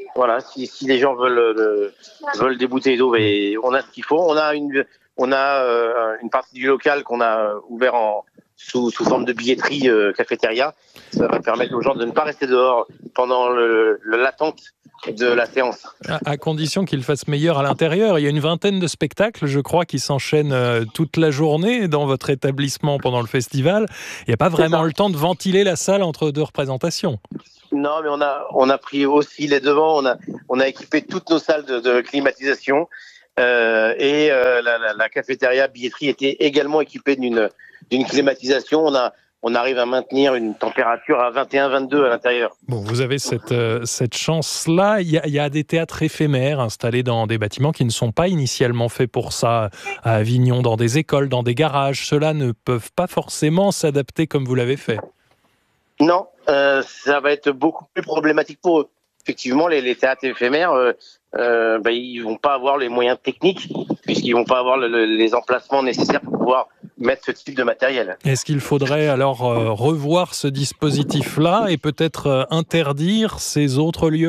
Voilà, si, si les gens veulent, euh, veulent des bouteilles d'eau, et on a ce qu'il faut. On a une, on a euh, une partie du local qu'on a ouvert en, sous, sous forme de billetterie euh, cafétéria. Ça va permettre aux gens de ne pas rester dehors pendant le, le, l'attente de la séance. À, à condition qu'il fasse meilleur à l'intérieur. Il y a une vingtaine de spectacles, je crois, qui s'enchaînent euh, toute la journée dans votre établissement pendant le festival. Il n'y a pas vraiment le temps de ventiler la salle entre deux représentations. Non, mais on a, on a pris aussi les devants. On a, on a équipé toutes nos salles de, de climatisation. Euh, et euh, la, la, la cafétéria billetterie était également équipée d'une, d'une climatisation. On a On arrive à maintenir une température à vingt et un vingt-deux à l'intérieur. Bon, vous avez cette, euh, cette chance-là. Il y, a, il y a des théâtres éphémères installés dans des bâtiments qui ne sont pas initialement faits pour ça. À Avignon, dans des écoles, dans des garages. Ceux-là ne peuvent pas forcément s'adapter comme vous l'avez fait. Non, euh, ça va être beaucoup plus problématique pour eux. Effectivement, les, les théâtres éphémères, euh, euh, bah, ils vont pas avoir les moyens techniques, puisqu'ils vont pas avoir le, le, les emplacements nécessaires pour pouvoir mettre ce type de matériel. Est-ce qu'il faudrait alors euh, revoir ce dispositif-là et peut-être euh, interdire ces autres lieux ?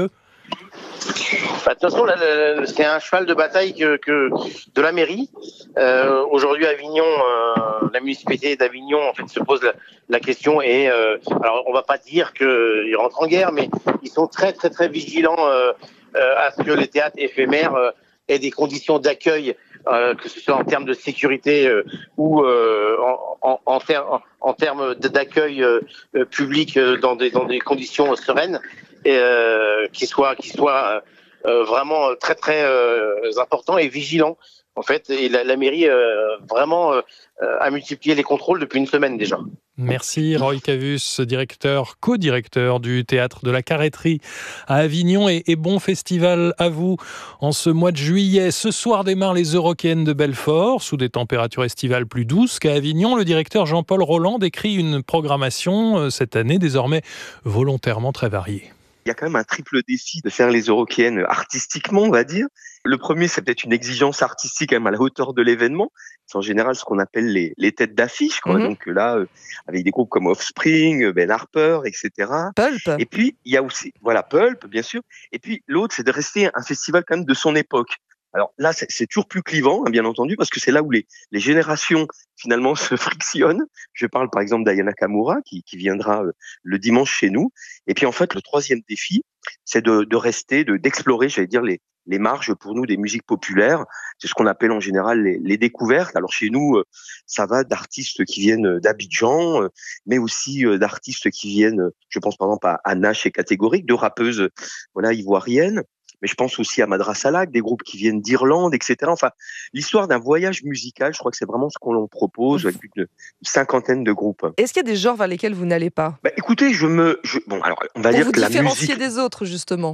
Bah, de toute façon, là, là, c'est un cheval de bataille que, que de la mairie. Euh, aujourd'hui, Avignon, euh, la municipalité d'Avignon, en fait, se pose la, la question. Et euh, alors, on va pas dire qu'ils rentrent en guerre, mais ils sont très, très, très vigilants euh, euh, à ce que les théâtres éphémères euh, aient des conditions d'accueil, euh, que ce soit en termes de sécurité euh, ou euh, en, en, en, ter- en, en termes d'accueil euh, public euh, dans des, dans des conditions sereines, et euh, qui soient, qui soient euh, vraiment très très euh, importants et vigilants. En fait, et la, la mairie euh, vraiment euh, a multiplié les contrôles depuis une semaine déjà. Merci Roy Cavus, directeur, co-directeur du Théâtre de la Carretterie à Avignon, et, et bon festival à vous en ce mois de juillet. Ce soir démarrent les Eurockéennes de Belfort, sous des températures estivales plus douces qu'à Avignon. Le directeur Jean-Paul Roland décrit une programmation cette année désormais volontairement très variée. Il y a quand même un triple défi de faire les Eurockéennes artistiquement, on va dire. Le premier, c'est peut-être une exigence artistique quand même à la hauteur de l'événement. C'est en général ce qu'on appelle les, les têtes d'affiche, quoi. Mm-hmm. Donc là, euh, avec des groupes comme Offspring, Ben Harper, et cetera. Pulp. Et puis, il y a aussi, voilà, Pulp, bien sûr. Et puis, l'autre, c'est de rester un festival quand même de son époque. Alors là, c'est, c'est toujours plus clivant, hein, bien entendu, parce que c'est là où les, les générations, finalement, se frictionnent. Je parle, par exemple, d'Aya Nakamura, qui, qui viendra euh, le dimanche chez nous. Et puis, en fait, le troisième défi, c'est de, de rester, de, d'explorer, j'allais dire, les, les marges pour nous des musiques populaires. C'est ce qu'on appelle en général les, les découvertes. Alors chez nous, ça va d'artistes qui viennent d'Abidjan, mais aussi d'artistes qui viennent, je pense par exemple à Nash et Catégorique, deux rappeuses, voilà, ivoiriennes. Mais je pense aussi à Madrasalak, des groupes qui viennent d'Irlande, et cetera. Enfin, l'histoire d'un voyage musical, je crois que c'est vraiment ce qu'on l'on propose avec une, une cinquantaine de groupes. Est-ce qu'il y a des genres vers lesquels vous n'allez pas ? Bah, écoutez, je me, je, bon, alors on va Pour dire que la musique. Pour vous différencier des autres, justement.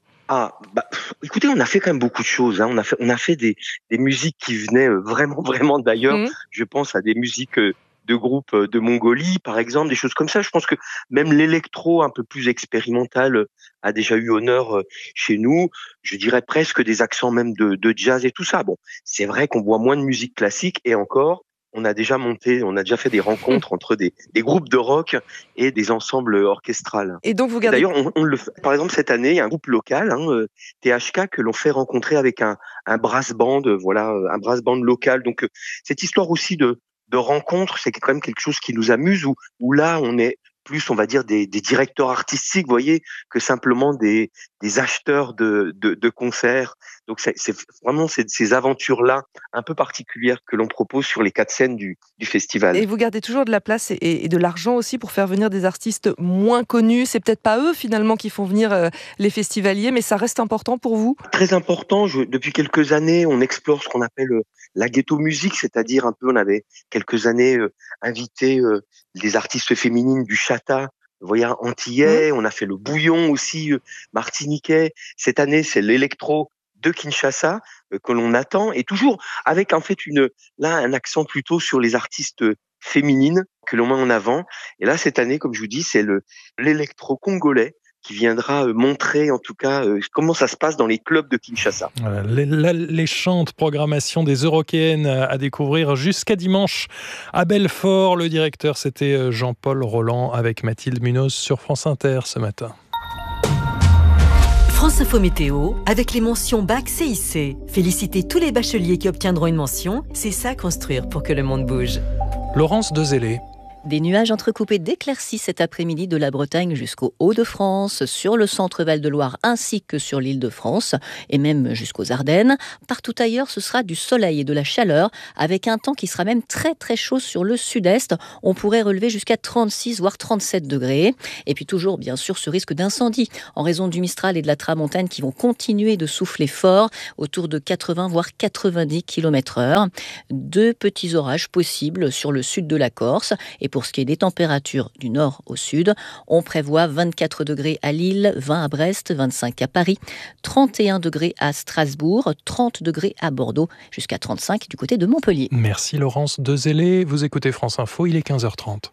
Ah, bah, écoutez, on a fait quand même beaucoup de choses. Hein. On a fait, on a fait des, des musiques qui venaient vraiment, vraiment d'ailleurs. Mmh. Je pense à des musiques de groupes de Mongolie, par exemple, des choses comme ça. Je pense que même l'électro un peu plus expérimental a déjà eu honneur chez nous. Je dirais presque des accents même de, de jazz et tout ça. Bon, c'est vrai qu'on boit moins de musique classique et encore, on a déjà monté, on a déjà fait des rencontres entre des, des groupes de rock et des ensembles orchestrales. Et donc vous gardez... D'ailleurs, on, on le fait. Par exemple, cette année, il y a un groupe local, hein, T H K, que l'on fait rencontrer avec un, un brass band, voilà, un brass band local. Donc, cette histoire aussi de, de rencontre, c'est quand même quelque chose qui nous amuse, où, où là, on est plus, on va dire, des, des directeurs artistiques, vous voyez, que simplement des, des acheteurs de, de, de concerts. Donc, c'est, c'est vraiment ces, ces aventures-là un peu particulières que l'on propose sur les quatre scènes du, du festival. Et vous gardez toujours de la place et, et de l'argent aussi pour faire venir des artistes moins connus. C'est peut-être pas eux, finalement, qui font venir euh, les festivaliers, mais ça reste important pour vous ? Très important. Je, depuis quelques années, on explore ce qu'on appelle euh, la ghetto musique, c'est-à-dire un peu, on avait quelques années euh, invité euh, des artistes féminines du Chata, vous voyez, antillais, mmh. On a fait le bouillon aussi, euh, martiniquais. Cette année, c'est l'électro de Kinshasa euh, que l'on attend, et toujours avec en fait une là un accent plutôt sur les artistes féminines que l'on met en avant. Et là, cette année, comme je vous dis, c'est le l'électro congolais qui viendra montrer en tout cas euh, comment ça se passe dans les clubs de Kinshasa. Voilà, l'alléchante programmation des Eurockéennes à découvrir jusqu'à dimanche à Belfort. Le directeur, c'était Jean-Paul Roland avec Mathilde Munoz sur France Inter ce matin. France France Info Météo, avec les mentions Bac C I C. Félicitez tous les bacheliers qui obtiendront une mention. C'est ça construire pour que le monde bouge. Laurence Dezellé. Des nuages entrecoupés d'éclaircies cet après-midi de la Bretagne jusqu'au Hauts-de-France, sur le centre Val-de-Loire ainsi que sur l'Île-de-France et même jusqu'aux Ardennes. Partout ailleurs, ce sera du soleil et de la chaleur avec un temps qui sera même très très chaud sur le sud-est. On pourrait relever jusqu'à trente-six voire trente-sept degrés. Et puis toujours bien sûr ce risque d'incendie en raison du Mistral et de la tramontane qui vont continuer de souffler fort autour de quatre-vingts voire quatre-vingt-dix kilomètres heure. Deux petits orages possibles sur le sud de la Corse. Et pour ce qui est des températures du nord au sud, on prévoit vingt-quatre degrés à Lille, vingt à Brest, vingt-cinq à Paris, trente et un degrés à Strasbourg, trente degrés à Bordeaux, jusqu'à trente-cinq du côté de Montpellier. Merci Laurence Dezellé. Vous écoutez France Info, il est quinze heures trente.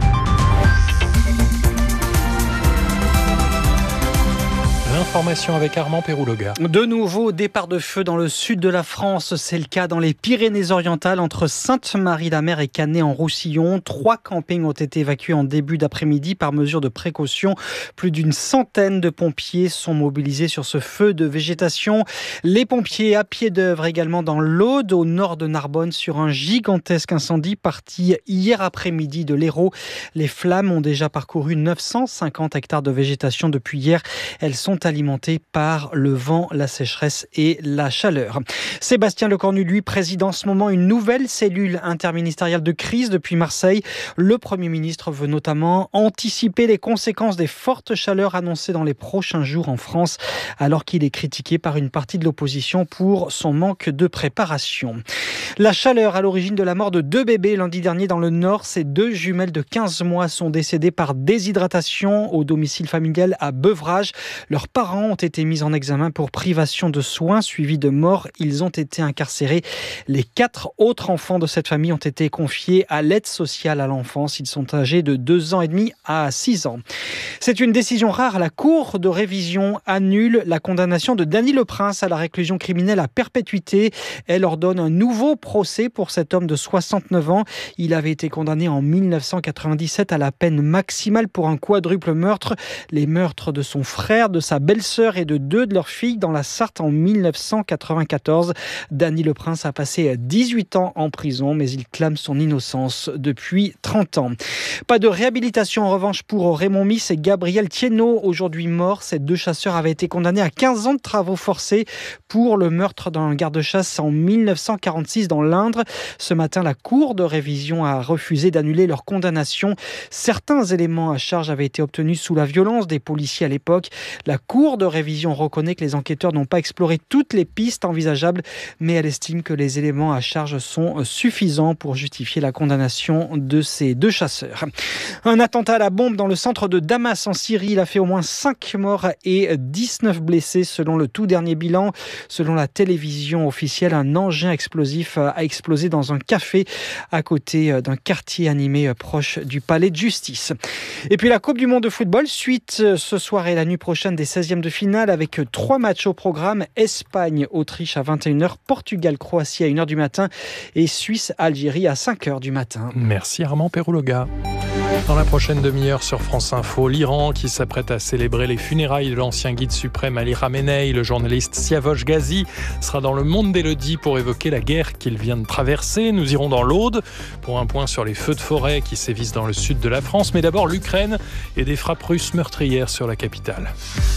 L'information avec Armand Pérouloga. De nouveau, départ de feu dans le sud de la France. C'est le cas dans les Pyrénées-Orientales, entre Sainte-Marie-la-Mer et Canet-en-Roussillon. Trois campings ont été évacués en début d'après-midi par mesure de précaution. Plus d'une centaine de pompiers sont mobilisés sur ce feu de végétation. Les pompiers à pied d'œuvre également dans l'Aude, au nord de Narbonne, sur un gigantesque incendie parti hier après-midi de l'Hérault. Les flammes ont déjà parcouru neuf cent cinquante hectares de végétation depuis hier. Elles sont alimentés par le vent, la sécheresse et la chaleur. Sébastien Lecornu, lui, préside en ce moment une nouvelle cellule interministérielle de crise depuis Marseille. Le Premier ministre veut notamment anticiper les conséquences des fortes chaleurs annoncées dans les prochains jours en France, alors qu'il est critiqué par une partie de l'opposition pour son manque de préparation. La chaleur à l'origine de la mort de deux bébés lundi dernier dans le Nord. Ces deux jumelles de quinze mois sont décédées par déshydratation au domicile familial à Beuvrages. Leurs parents ont été mis en examen pour privation de soins suivis de mort. Ils ont été incarcérés. Les quatre autres enfants de cette famille ont été confiés à l'aide sociale à l'enfance. Ils sont âgés de deux ans et demi à six ans. C'est une décision rare. La Cour de révision annule la condamnation de Dany Leprince à la réclusion criminelle à perpétuité. Elle ordonne un nouveau procès pour cet homme de soixante-neuf ans. Il avait été condamné en mille neuf cent quatre-vingt-dix-sept à la peine maximale pour un quadruple meurtre. Les meurtres de son frère, de sa belle-sœur et de deux de leurs filles dans la Sarthe en mille neuf cent quatre-vingt-quatorze. Dany Leprince a passé dix-huit ans en prison, mais il clame son innocence depuis trente ans. Pas de réhabilitation en revanche pour Raymond Miss et Gabriel Thienot, aujourd'hui morts. Ces deux chasseurs avaient été condamnés à quinze ans de travaux forcés pour le meurtre d'un garde-chasse en mille neuf cent quarante-six dans l'Indre. Ce matin, la Cour de révision a refusé d'annuler leur condamnation. Certains éléments à charge avaient été obtenus sous la violence des policiers à l'époque. La Cour de révision reconnaît que les enquêteurs n'ont pas exploré toutes les pistes envisageables, mais elle estime que les éléments à charge sont suffisants pour justifier la condamnation de ces deux chasseurs. Un attentat à la bombe dans le centre de Damas en Syrie. Il a fait au moins cinq morts et dix-neuf blessés selon le tout dernier bilan. Selon la télévision officielle, un engin explosif a explosé dans un café à côté d'un quartier animé proche du palais de justice. Et puis la Coupe du monde de football, suite ce soir et la nuit prochaine des seizièmes de finale avec trois matchs au programme. Espagne-Autriche à vingt et une heures, Portugal-Croatie à une heure du matin et Suisse-Algérie à cinq heures du matin. Merci Armand Pérouloga. Dans la prochaine demi-heure sur France Info, l'Iran qui s'apprête à célébrer les funérailles de l'ancien guide suprême Ali Khamenei. Le journaliste Siavosh Ghazi sera dans le Monde d'Élodie pour évoquer la guerre qu'il vient de traverser. Nous irons dans l'Aude pour un point sur les feux de forêt qui sévissent dans le sud de la France. Mais d'abord l'Ukraine et des frappes russes meurtrières sur la capitale.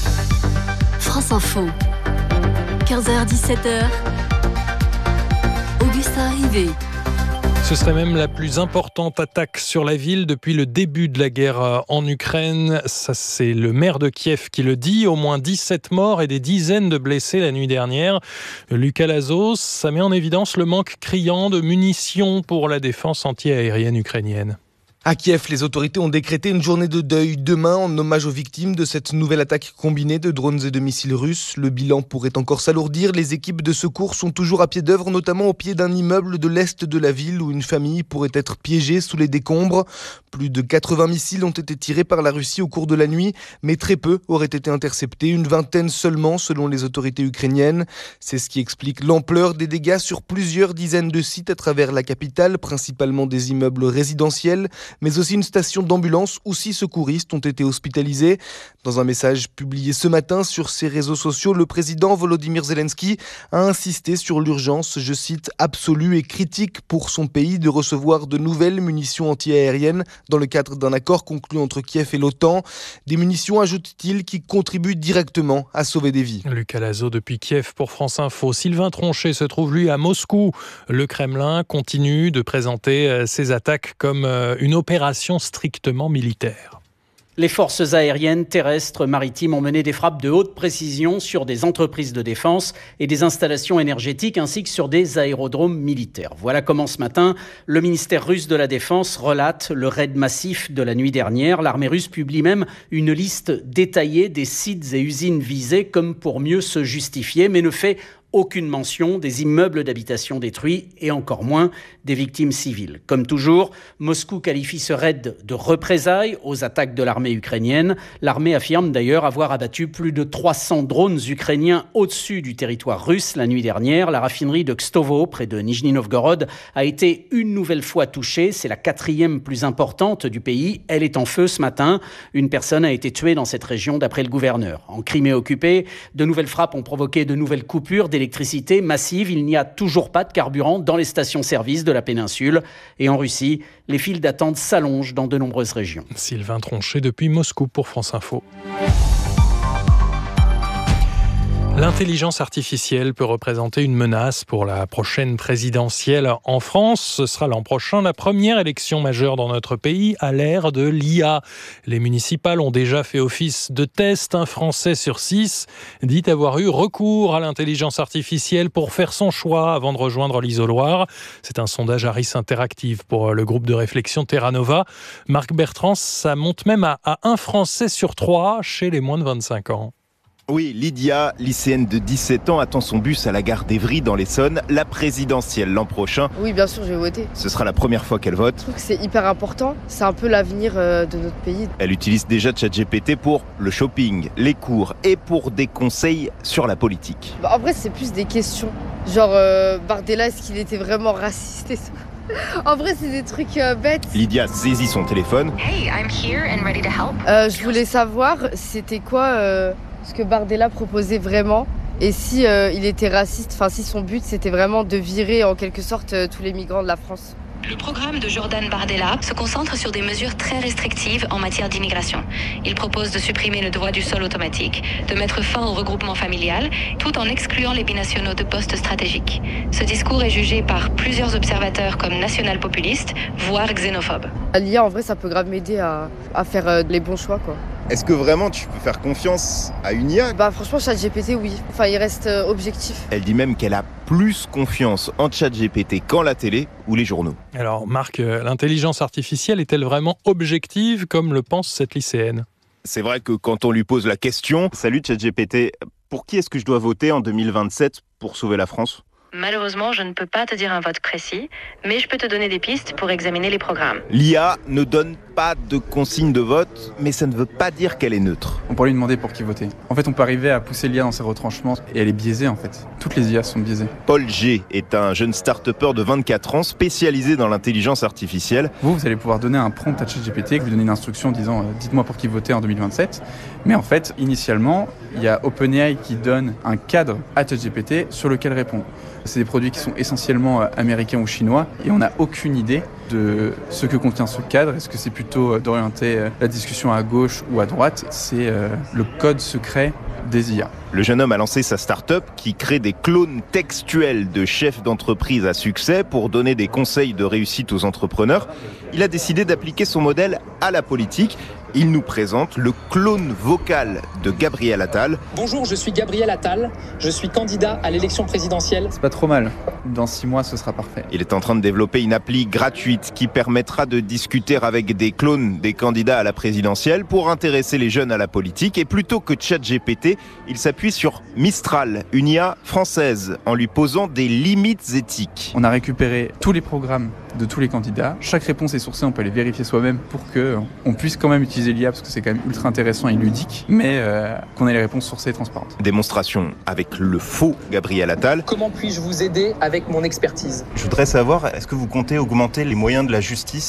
France Info, quinze heures dix-sept heures, Augustin Rivet. Ce serait même la plus importante attaque sur la ville depuis le début de la guerre en Ukraine. Ça, c'est le maire de Kiev qui le dit. Au moins dix-sept morts et des dizaines de blessés la nuit dernière. Lucas Lazos, ça met en évidence le manque criant de munitions pour la défense anti-aérienne ukrainienne. À Kiev, les autorités ont décrété une journée de deuil demain en hommage aux victimes de cette nouvelle attaque combinée de drones et de missiles russes. Le bilan pourrait encore s'alourdir. Les équipes de secours sont toujours à pied d'œuvre, notamment au pied d'un immeuble de l'est de la ville où une famille pourrait être piégée sous les décombres. Plus de quatre-vingts missiles ont été tirés par la Russie au cours de la nuit, mais très peu auraient été interceptés, une vingtaine seulement selon les autorités ukrainiennes. C'est ce qui explique l'ampleur des dégâts sur plusieurs dizaines de sites à travers la capitale, principalement des immeubles résidentiels. mais aussi une station d'ambulance où six secouristes ont été hospitalisés. Dans un message publié ce matin sur ses réseaux sociaux, le président Volodymyr Zelensky a insisté sur l'urgence, je cite, absolue et critique pour son pays de recevoir de nouvelles munitions antiaériennes dans le cadre d'un accord conclu entre Kiev et l'OTAN. Des munitions, ajoute-t-il, qui contribuent directement à sauver des vies. Lucas Lazo depuis Kiev pour France Info. Sylvain Tronchet se trouve lui à Moscou. Le Kremlin continue de présenter ses attaques comme une opération strictement militaire. Les forces aériennes, terrestres, maritimes ont mené des frappes de haute précision sur des entreprises de défense et des installations énergétiques ainsi que sur des aérodromes militaires. Voilà comment ce matin, le ministère russe de la Défense relate le raid massif de la nuit dernière. L'armée russe publie même une liste détaillée des sites et usines visés comme pour mieux se justifier, mais ne fait aucune mention des immeubles d'habitation détruits et encore moins des victimes civiles. Comme toujours, Moscou qualifie ce raid de représailles aux attaques de l'armée ukrainienne. L'armée affirme d'ailleurs avoir abattu plus de trois cents drones ukrainiens au-dessus du territoire russe la nuit dernière. La raffinerie de Kstovo, près de Nijni Novgorod, a été une nouvelle fois touchée. C'est la quatrième plus importante du pays. Elle est en feu ce matin. Une personne a été tuée dans cette région d'après le gouverneur. En Crimée occupée, de nouvelles frappes ont provoqué de nouvelles coupures d'électricité massive. Il n'y a toujours pas de carburant dans les stations-service de la péninsule. Et en Russie, les files d'attente s'allongent dans de nombreuses régions. Sylvain Tronchet depuis Moscou pour France Info. L'intelligence artificielle peut représenter une menace pour la prochaine présidentielle en France. Ce sera l'an prochain la première élection majeure dans notre pays à l'ère de l'I A. Les municipales ont déjà fait office de test. Un Français sur six dit avoir eu recours à l'intelligence artificielle pour faire son choix avant de rejoindre l'isoloir. C'est un sondage Harris Interactive pour le groupe de réflexion Terra Nova. Marc Bertrand, ça monte même à, à un Français sur trois chez les moins de vingt-cinq ans. Oui, Lydia, lycéenne de dix-sept ans, attend son bus à la gare d'Evry dans l'Essonne, la présidentielle l'an prochain. Oui, bien sûr, je vais voter. Ce sera la première fois qu'elle vote. Je trouve que c'est hyper important, c'est un peu l'avenir de notre pays. Elle utilise déjà ChatGPT pour le shopping, les cours et pour des conseils sur la politique. Bah, en vrai, c'est plus des questions. Genre, euh, Bardella, est-ce qu'il était vraiment raciste et tout? En vrai, c'est des trucs euh, bêtes. Lydia saisit son téléphone. Hey, I'm here and ready to help. Euh, je voulais savoir, c'était quoi euh, ce que Bardella proposait vraiment et si euh, il était raciste, enfin si son but c'était vraiment de virer en quelque sorte euh, tous les migrants de la France. Le programme de Jordan Bardella se concentre sur des mesures très restrictives en matière d'immigration. Il propose de supprimer le droit du sol automatique, de mettre fin au regroupement familial, tout en excluant les binationaux de postes stratégiques. Ce discours est jugé par plusieurs observateurs comme national-populiste, voire xénophobe. L'I A, en vrai, ça peut grave m'aider à, à faire euh, les bons choix, quoi. Est-ce que vraiment tu peux faire confiance à une I A? Bah franchement, ChatGPT, oui. Enfin, il reste euh, objectif. Elle dit même qu'elle a plus confiance en ChatGPT qu'en la télé ou les journaux. Alors Marc, l'intelligence artificielle est-elle vraiment objective comme le pense cette lycéenne? C'est vrai que quand on lui pose la question « Salut ChatGPT, pour qui est-ce que je dois voter en deux mille vingt-sept pour sauver la France ?» Malheureusement, je ne peux pas te dire un vote précis, mais je peux te donner des pistes pour examiner les programmes. L'I A ne donne pas de consigne de vote, mais ça ne veut pas dire qu'elle est neutre. On pourrait lui demander pour qui voter. En fait, on peut arriver à pousser l'I A dans ses retranchements et elle est biaisée en fait. Toutes les I A sont biaisées. Paul G est un jeune start-upper de vingt-quatre ans spécialisé dans l'intelligence artificielle. Vous, vous allez pouvoir donner un prompt à ChatGPT, vous donnez une instruction disant euh, dites-moi pour qui voter en deux mille vingt-sept. Mais en fait, initialement, il y a OpenAI qui donne un cadre à ChatGPT sur lequel répondre. C'est des produits qui sont essentiellement américains ou chinois et on n'a aucune idée de ce que contient ce cadre. Est-ce que c'est plutôt d'orienter la discussion à gauche ou à droite? C'est euh, le code secret des I A. Le jeune homme a lancé sa start-up qui crée des clones textuels de chefs d'entreprise à succès pour donner des conseils de réussite aux entrepreneurs. Il a décidé d'appliquer son modèle à la politique. Il nous présente le clone vocal de Gabriel Attal. Bonjour, je suis Gabriel Attal. Je suis candidat à l'élection présidentielle. C'est pas trop mal. Dans six mois, ce sera parfait. Il est en train de développer une appli gratuite qui permettra de discuter avec des clones des candidats à la présidentielle pour intéresser les jeunes à la politique. Et plutôt que ChatGPT, il s'appuie sur Mistral, une I A française, en lui posant des limites éthiques. On a récupéré tous les programmes de tous les candidats. Chaque réponse est sourcée, on peut les vérifier soi-même pour qu'on puisse quand même utiliser l'I A parce que c'est quand même ultra intéressant et ludique, mais euh, qu'on ait les réponses sourcées et transparentes. Démonstration avec le faux Gabriel Attal. Comment puis-je vous aider avec mon expertise? Je voudrais savoir, est-ce que vous comptez augmenter les moyens de la justice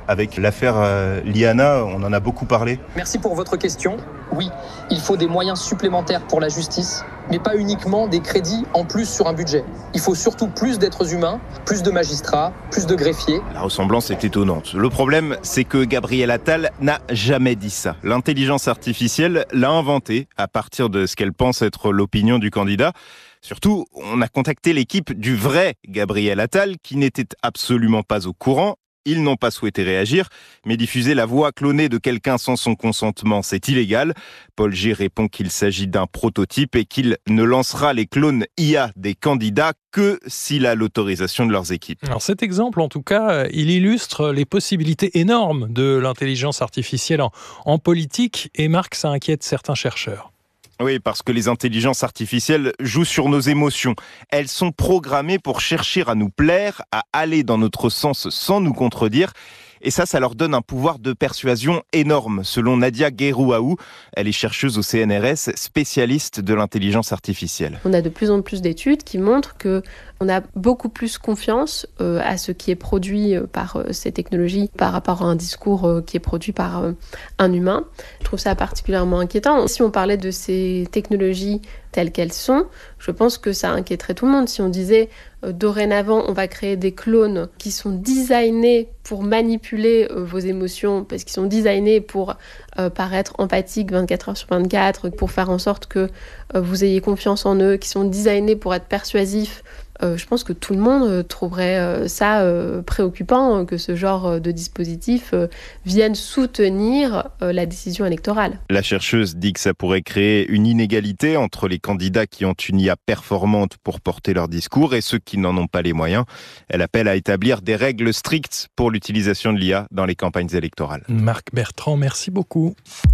Avec l'affaire euh, Liana, on en a beaucoup parlé. Merci pour votre question. Oui, il faut des moyens supplémentaires pour la justice, mais pas uniquement des crédits en plus sur un budget. Il faut surtout plus d'êtres humains, plus de magistrats, plus de greffiers. La ressemblance est étonnante. Le problème, c'est que Gabriel Attal n'a jamais dit ça. L'intelligence artificielle l'a inventé à partir de ce qu'elle pense être l'opinion du candidat. Surtout, on a contacté l'équipe du vrai Gabriel Attal qui n'était absolument pas au courant. Ils n'ont pas souhaité réagir, mais diffuser la voix clonée de quelqu'un sans son consentement, c'est illégal. Paul G répond qu'il s'agit d'un prototype et qu'il ne lancera les clones I A des candidats que s'il a l'autorisation de leurs équipes. Alors cet exemple, en tout cas, il illustre les possibilités énormes de l'intelligence artificielle en, en politique et Marc, ça inquiète certains chercheurs. Oui, parce que les intelligences artificielles jouent sur nos émotions. Elles sont programmées pour chercher à nous plaire, à aller dans notre sens sans nous contredire. Et ça, ça leur donne un pouvoir de persuasion énorme, selon Nadia Guérouaou. Elle est chercheuse au C N R S, spécialiste de l'intelligence artificielle. On a de plus en plus d'études qui montrent que on a beaucoup plus confiance euh, à ce qui est produit euh, par euh, ces technologies par rapport à un discours euh, qui est produit par euh, un humain. Je trouve ça particulièrement inquiétant. Si on parlait de ces technologies telles qu'elles sont, je pense que ça inquiéterait tout le monde. Si on disait euh, dorénavant, on va créer des clones qui sont designés pour manipuler euh, vos émotions, parce qu'ils sont designés pour euh, paraître empathiques vingt-quatre heures sur vingt-quatre, pour faire en sorte que euh, vous ayez confiance en eux, qui sont designés pour être persuasifs. Euh, je pense que tout le monde euh, trouverait euh, ça euh, préoccupant, euh, que ce genre euh, de dispositif euh, vienne soutenir euh, la décision électorale. La chercheuse dit que ça pourrait créer une inégalité entre les candidats qui ont une I A performante pour porter leur discours et ceux qui n'en ont pas les moyens. Elle appelle à établir des règles strictes pour l'utilisation de l'I A dans les campagnes électorales. Marc Bertrand, merci beaucoup.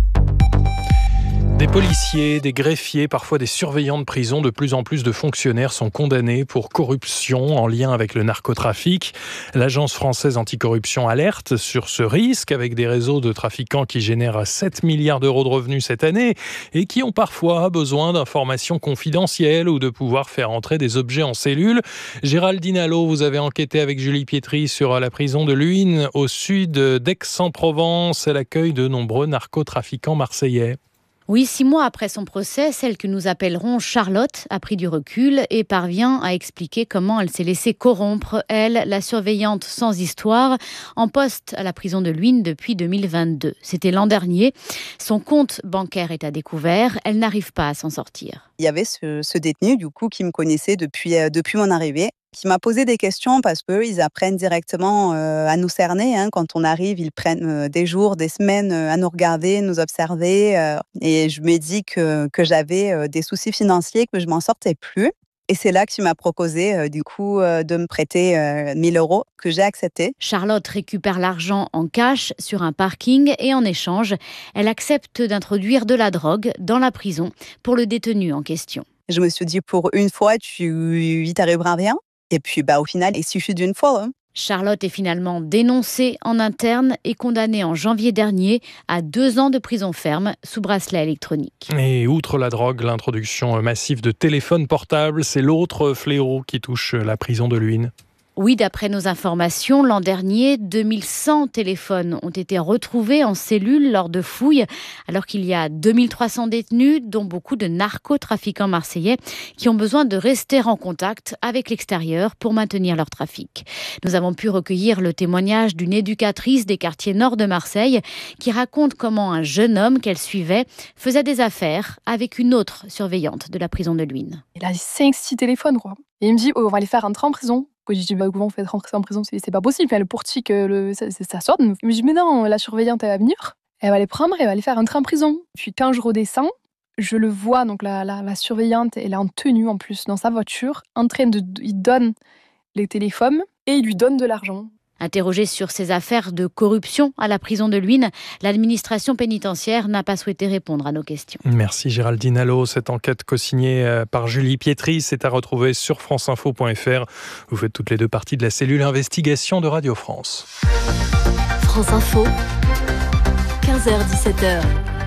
Des policiers, des greffiers, parfois des surveillants de prison, de plus en plus de fonctionnaires sont condamnés pour corruption en lien avec le narcotrafic. L'Agence française anticorruption alerte sur ce risque avec des réseaux de trafiquants qui génèrent sept milliards d'euros de revenus cette année et qui ont parfois besoin d'informations confidentielles ou de pouvoir faire entrer des objets en cellule. Géraldine Allo, vous avez enquêté avec Julie Pietri sur la prison de Luynes au sud d'Aix-en-Provence. Elle accueille de nombreux narcotrafiquants marseillais. Oui, six mois après son procès, celle que nous appellerons Charlotte a pris du recul et parvient à expliquer comment elle s'est laissée corrompre. Elle, la surveillante sans histoire, en poste à la prison de Luynes depuis deux mille vingt-deux. C'était l'an dernier. Son compte bancaire est à découvert. Elle n'arrive pas à s'en sortir. Il y avait ce, ce détenu, du coup, qui me connaissait depuis, euh, depuis mon arrivée, qui m'a posé des questions parce qu'eux, ils apprennent directement euh, à nous cerner. Hein. Quand on arrive, ils prennent euh, des jours, des semaines euh, à nous regarder, nous observer. Euh, et je me dis que, que j'avais euh, des soucis financiers, que je m'en sortais plus. Et c'est là que tu m'as proposé, euh, du coup, euh, de me prêter euh, mille euros, que j'ai accepté. Charlotte récupère l'argent en cash sur un parking et en échange, elle accepte d'introduire de la drogue dans la prison pour le détenu en question. Je me suis dit, pour une fois, tu il t'arrivera rien. Et puis, bah, au final, il suffit d'une fois. Hein. Charlotte est finalement dénoncée en interne et condamnée en janvier dernier à deux ans de prison ferme sous bracelet électronique. Et outre la drogue, l'introduction massive de téléphones portables, c'est l'autre fléau qui touche la prison de Luynes. Oui, d'après nos informations, l'an dernier, deux mille cent téléphones ont été retrouvés en cellule lors de fouilles, alors qu'il y a deux mille trois cents détenus, dont beaucoup de narcotrafiquants marseillais, qui ont besoin de rester en contact avec l'extérieur pour maintenir leur trafic. Nous avons pu recueillir le témoignage d'une éducatrice des quartiers nord de Marseille qui raconte comment un jeune homme qu'elle suivait faisait des affaires avec une autre surveillante de la prison de Luynes. Il a cinq six téléphones, quoi. Et il me dit, oh, on va les faire rentrer en prison. Je dis, bah, comment on fait rentrer en prison ? C'est pas possible. Enfin, le portique, le, ça, ça sonne. Il me dit, mais non, la surveillante, elle va venir. Elle va les prendre et elle va les faire rentrer en prison. Puis quand je redescends, je le vois, donc la, la, la surveillante, elle est en tenue en plus, dans sa voiture, en train de. Il donne les téléphones et il lui donne de l'argent. Interrogée sur ces affaires de corruption à la prison de Luynes, l'administration pénitentiaire n'a pas souhaité répondre à nos questions. Merci Géraldine Allo. Cette enquête co-signée par Julie Pietri, c'est à retrouver sur franceinfo point f r. Vous faites toutes les deux parties de la cellule investigation de Radio France. France Info, quinze heures dix-sept heures.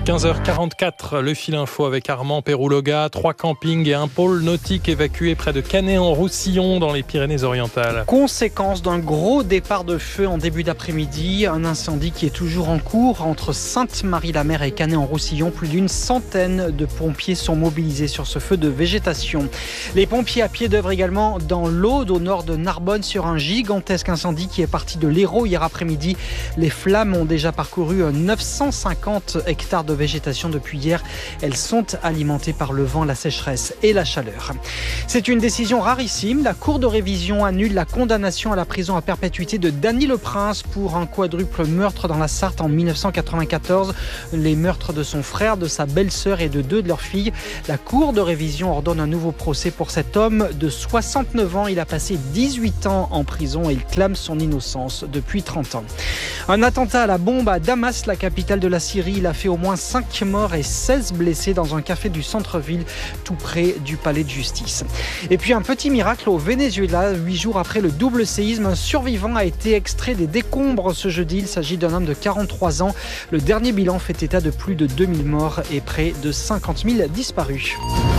quinze heures quarante-quatre, le fil info avec Armand Pérouloga. Trois campings et un pôle nautique évacués près de Canet-en-Roussillon dans les Pyrénées-Orientales. Conséquence d'un gros départ de feu en début d'après-midi. Un incendie qui est toujours en cours entre Sainte-Marie-la-Mer et Canet-en-Roussillon. Plus d'une centaine de pompiers sont mobilisés sur ce feu de végétation. Les pompiers à pied d'œuvre également dans l'Aude, au nord de Narbonne, sur un gigantesque incendie qui est parti de l'Hérault hier après-midi. Les flammes ont déjà parcouru neuf cent cinquante hectares de végétation depuis hier. Elles sont alimentées par le vent, la sécheresse et la chaleur. C'est une décision rarissime. La Cour de révision annule la condamnation à la prison à perpétuité de Dany Le Prince pour un quadruple meurtre dans la Sarthe en dix-neuf cent quatre-vingt-quatorze. Les meurtres de son frère, de sa belle-sœur et de deux de leurs filles. La Cour de révision ordonne un nouveau procès pour cet homme de soixante-neuf ans. Il a passé dix-huit ans en prison et il clame son innocence depuis trente ans. Un attentat à la bombe à Damas, la capitale de la Syrie. Il a fait au moins cinq morts et seize blessés dans un café du centre-ville, tout près du palais de justice. Et puis un petit miracle au Venezuela. Huit jours après le double séisme, un survivant a été extrait des décombres ce jeudi. Il s'agit d'un homme de quarante-trois ans. Le dernier bilan fait état de plus de deux mille morts et près de cinquante mille disparus.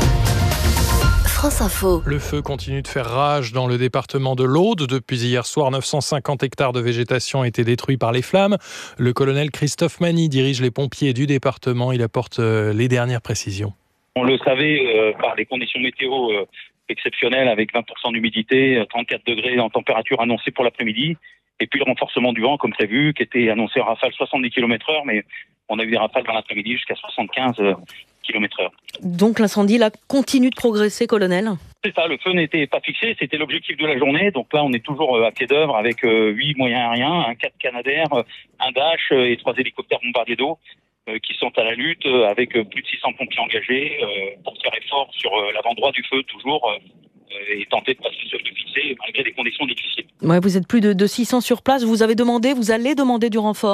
France Info. Le feu continue de faire rage dans le département de l'Aude. Depuis hier soir, neuf cent cinquante hectares de végétation ont été détruits par les flammes. Le colonel Christophe Mani dirige les pompiers du département. Il apporte les dernières précisions. On le savait euh, par les conditions météo euh, exceptionnelles avec vingt pour cent d'humidité, trente-quatre degrés en température annoncée pour l'après-midi. Et puis le renforcement du vent comme prévu qui était annoncé en rafale soixante-dix kilomètres heure, mais on a eu des rafales dans l'après-midi jusqu'à soixante-quinze kilomètres heure. Donc l'incendie là continue de progresser, colonel ? C'est ça, le feu n'était pas fixé, c'était l'objectif de la journée. Donc là on est toujours à pied d'œuvre avec huit moyens aériens, un quatre Canadair, un Dash et trois hélicoptères bombardiers d'eau euh, qui sont à la lutte avec plus de six cents pompiers engagés euh, pour faire effort sur euh, l'avant droit du feu toujours. Euh, et tenter de passer sur le fixé malgré des conditions difficiles. Ouais, vous êtes plus de, de six cents sur place. Vous avez demandé, vous allez demander du renfort ?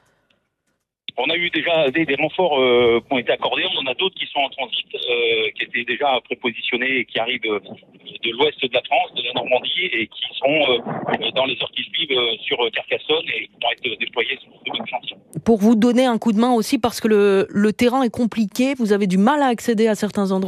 On a eu déjà des, des renforts euh, qui ont été accordés. On en a d'autres qui sont en transit, euh, qui étaient déjà prépositionnés et qui arrivent euh, de l'ouest de la France, de la Normandie, et qui seront euh, dans les heures qui suivent euh, sur Carcassonne et qui vont être déployés sur ce même chantier. Pour vous donner un coup de main aussi, parce que le, le terrain est compliqué, vous avez du mal à accéder à certains endroits ?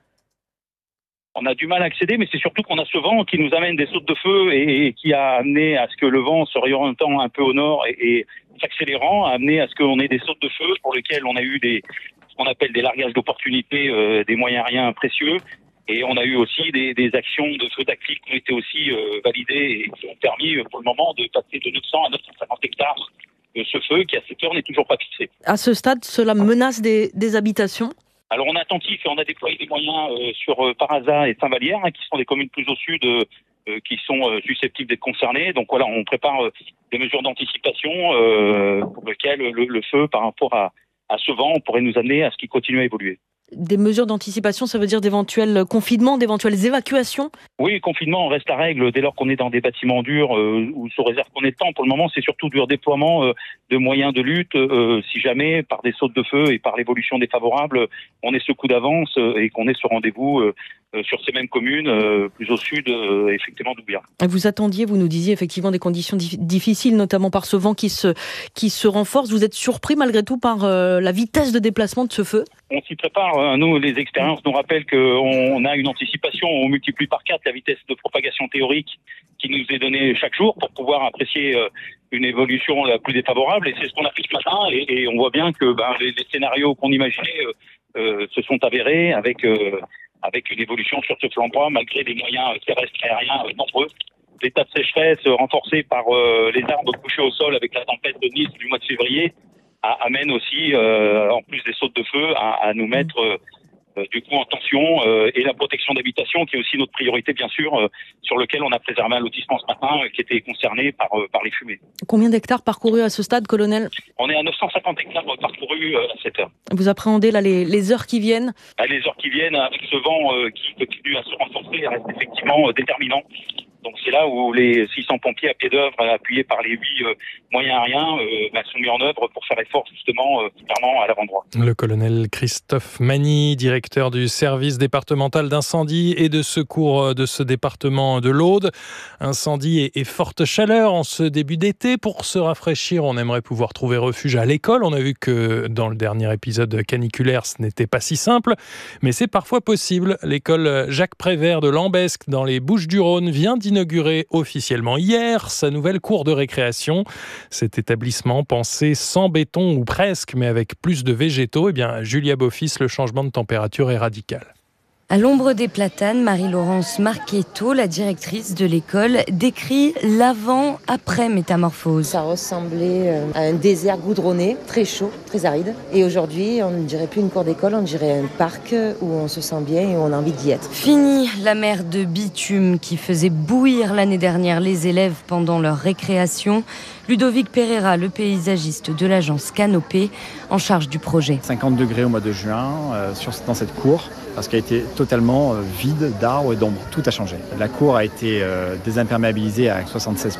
On a du mal à accéder, mais c'est surtout qu'on a ce vent qui nous amène des sautes de feu et, et qui a amené à ce que le vent se réorientant un peu au nord et, et s'accélérant, a amené à ce qu'on ait des sautes de feu pour lesquelles on a eu des, ce qu'on appelle des largages d'opportunité, euh, des moyens aériens précieux. Et on a eu aussi des, des actions de feu tactique qui ont été aussi euh, validées et qui ont permis pour le moment de passer de neuf cents à neuf cent cinquante hectares de ce feu qui à cette heure n'est toujours pas fixé. À ce stade, cela menace des, des habitations ? Alors on est attentif et on a déployé des moyens euh, sur euh, Paraza et Saint-Vallière, hein, qui sont des communes plus au sud, euh, euh, qui sont euh, susceptibles d'être concernées. Donc voilà, on prépare euh, des mesures d'anticipation euh, pour lesquelles le, le feu, par rapport à, à ce vent, pourrait nous amener à ce qu'il continue à évoluer. Des mesures d'anticipation, ça veut dire d'éventuels confinements, d'éventuelles évacuations ? Oui, confinement reste la règle dès lors qu'on est dans des bâtiments durs euh, ou sous réserve qu'on est de temps. Pour le moment, c'est surtout du redéploiement euh, de moyens de lutte. Euh, si jamais, par des sautes de feu et par l'évolution défavorable, on est ce coup d'avance euh, et qu'on est ce rendez-vous euh, euh, sur ces mêmes communes, euh, plus au sud, euh, effectivement, d'Oubiat. Vous attendiez, vous nous disiez effectivement des conditions dif- difficiles, notamment par ce vent qui se, qui se renforce. Vous êtes surpris malgré tout par euh, la vitesse de déplacement de ce feu ? On s'y prépare. Nous, les expériences nous rappellent qu'on a une anticipation. On multiplie par quatre la vitesse de propagation théorique qui nous est donnée chaque jour pour pouvoir apprécier une évolution la plus défavorable. Et c'est ce qu'on a fait ce matin. Et, et on voit bien que ben, les, les scénarios qu'on imaginait euh, se sont avérés avec, euh, avec une évolution sur ce flanc droit, malgré des moyens terrestres et aériens euh, nombreux. L'état de sécheresse euh, renforcé par euh, les arbres couchés au sol avec la tempête de Nice du mois de février amène aussi, euh, en plus des sautes de feu, à, à nous mettre euh, du coup en tension euh, et la protection d'habitation qui est aussi notre priorité bien sûr, euh, sur lequel on a préservé un lotissement ce matin euh, qui était concerné par, euh, par les fumées. Combien d'hectares parcourus à ce stade, colonel ? On est à neuf cent cinquante hectares parcourus euh, à cette heure. Vous appréhendez là les, les heures qui viennent ? À les heures qui viennent, avec ce vent euh, qui continue à se renforcer, reste effectivement euh, déterminant Donc c'est là où les six cents pompiers à pied d'œuvre, appuyés par les huit euh, moyens aériens, euh, bah, sont mis en œuvre pour faire effort justement euh, clairement à l'avant-droit. Le colonel Christophe Magny, directeur du service départemental d'incendie et de secours de ce département de l'Aude. Incendie et, et forte chaleur en ce début d'été. Pour se rafraîchir, on aimerait pouvoir trouver refuge à l'école. On a vu que dans le dernier épisode caniculaire, ce n'était pas si simple, mais c'est parfois possible. L'école Jacques Prévert de Lambesque, dans les Bouches-du-Rhône, vient d'inaugurer officiellement hier sa nouvelle cour de récréation. Cet établissement pensé sans béton ou presque, mais avec plus de végétaux, eh bien, Julia Beaufils, le changement de température est radical. À l'ombre des platanes, Marie-Laurence Marchetto, la directrice de l'école, décrit l'avant-après métamorphose. Ça ressemblait à un désert goudronné, très chaud, très aride. Et aujourd'hui, on ne dirait plus une cour d'école, on dirait un parc où on se sent bien et où on a envie d'y être. Fini la mer de bitume qui faisait bouillir l'année dernière les élèves pendant leur récréation. Ludovic Pereira, le paysagiste de l'agence Canopée, en charge du projet. cinquante degrés au mois de juin euh, sur, dans cette cour, parce qu'elle a été totalement euh, vide d'arbres et d'ombre. Tout a changé. La cour a été euh, désimperméabilisée à soixante-seize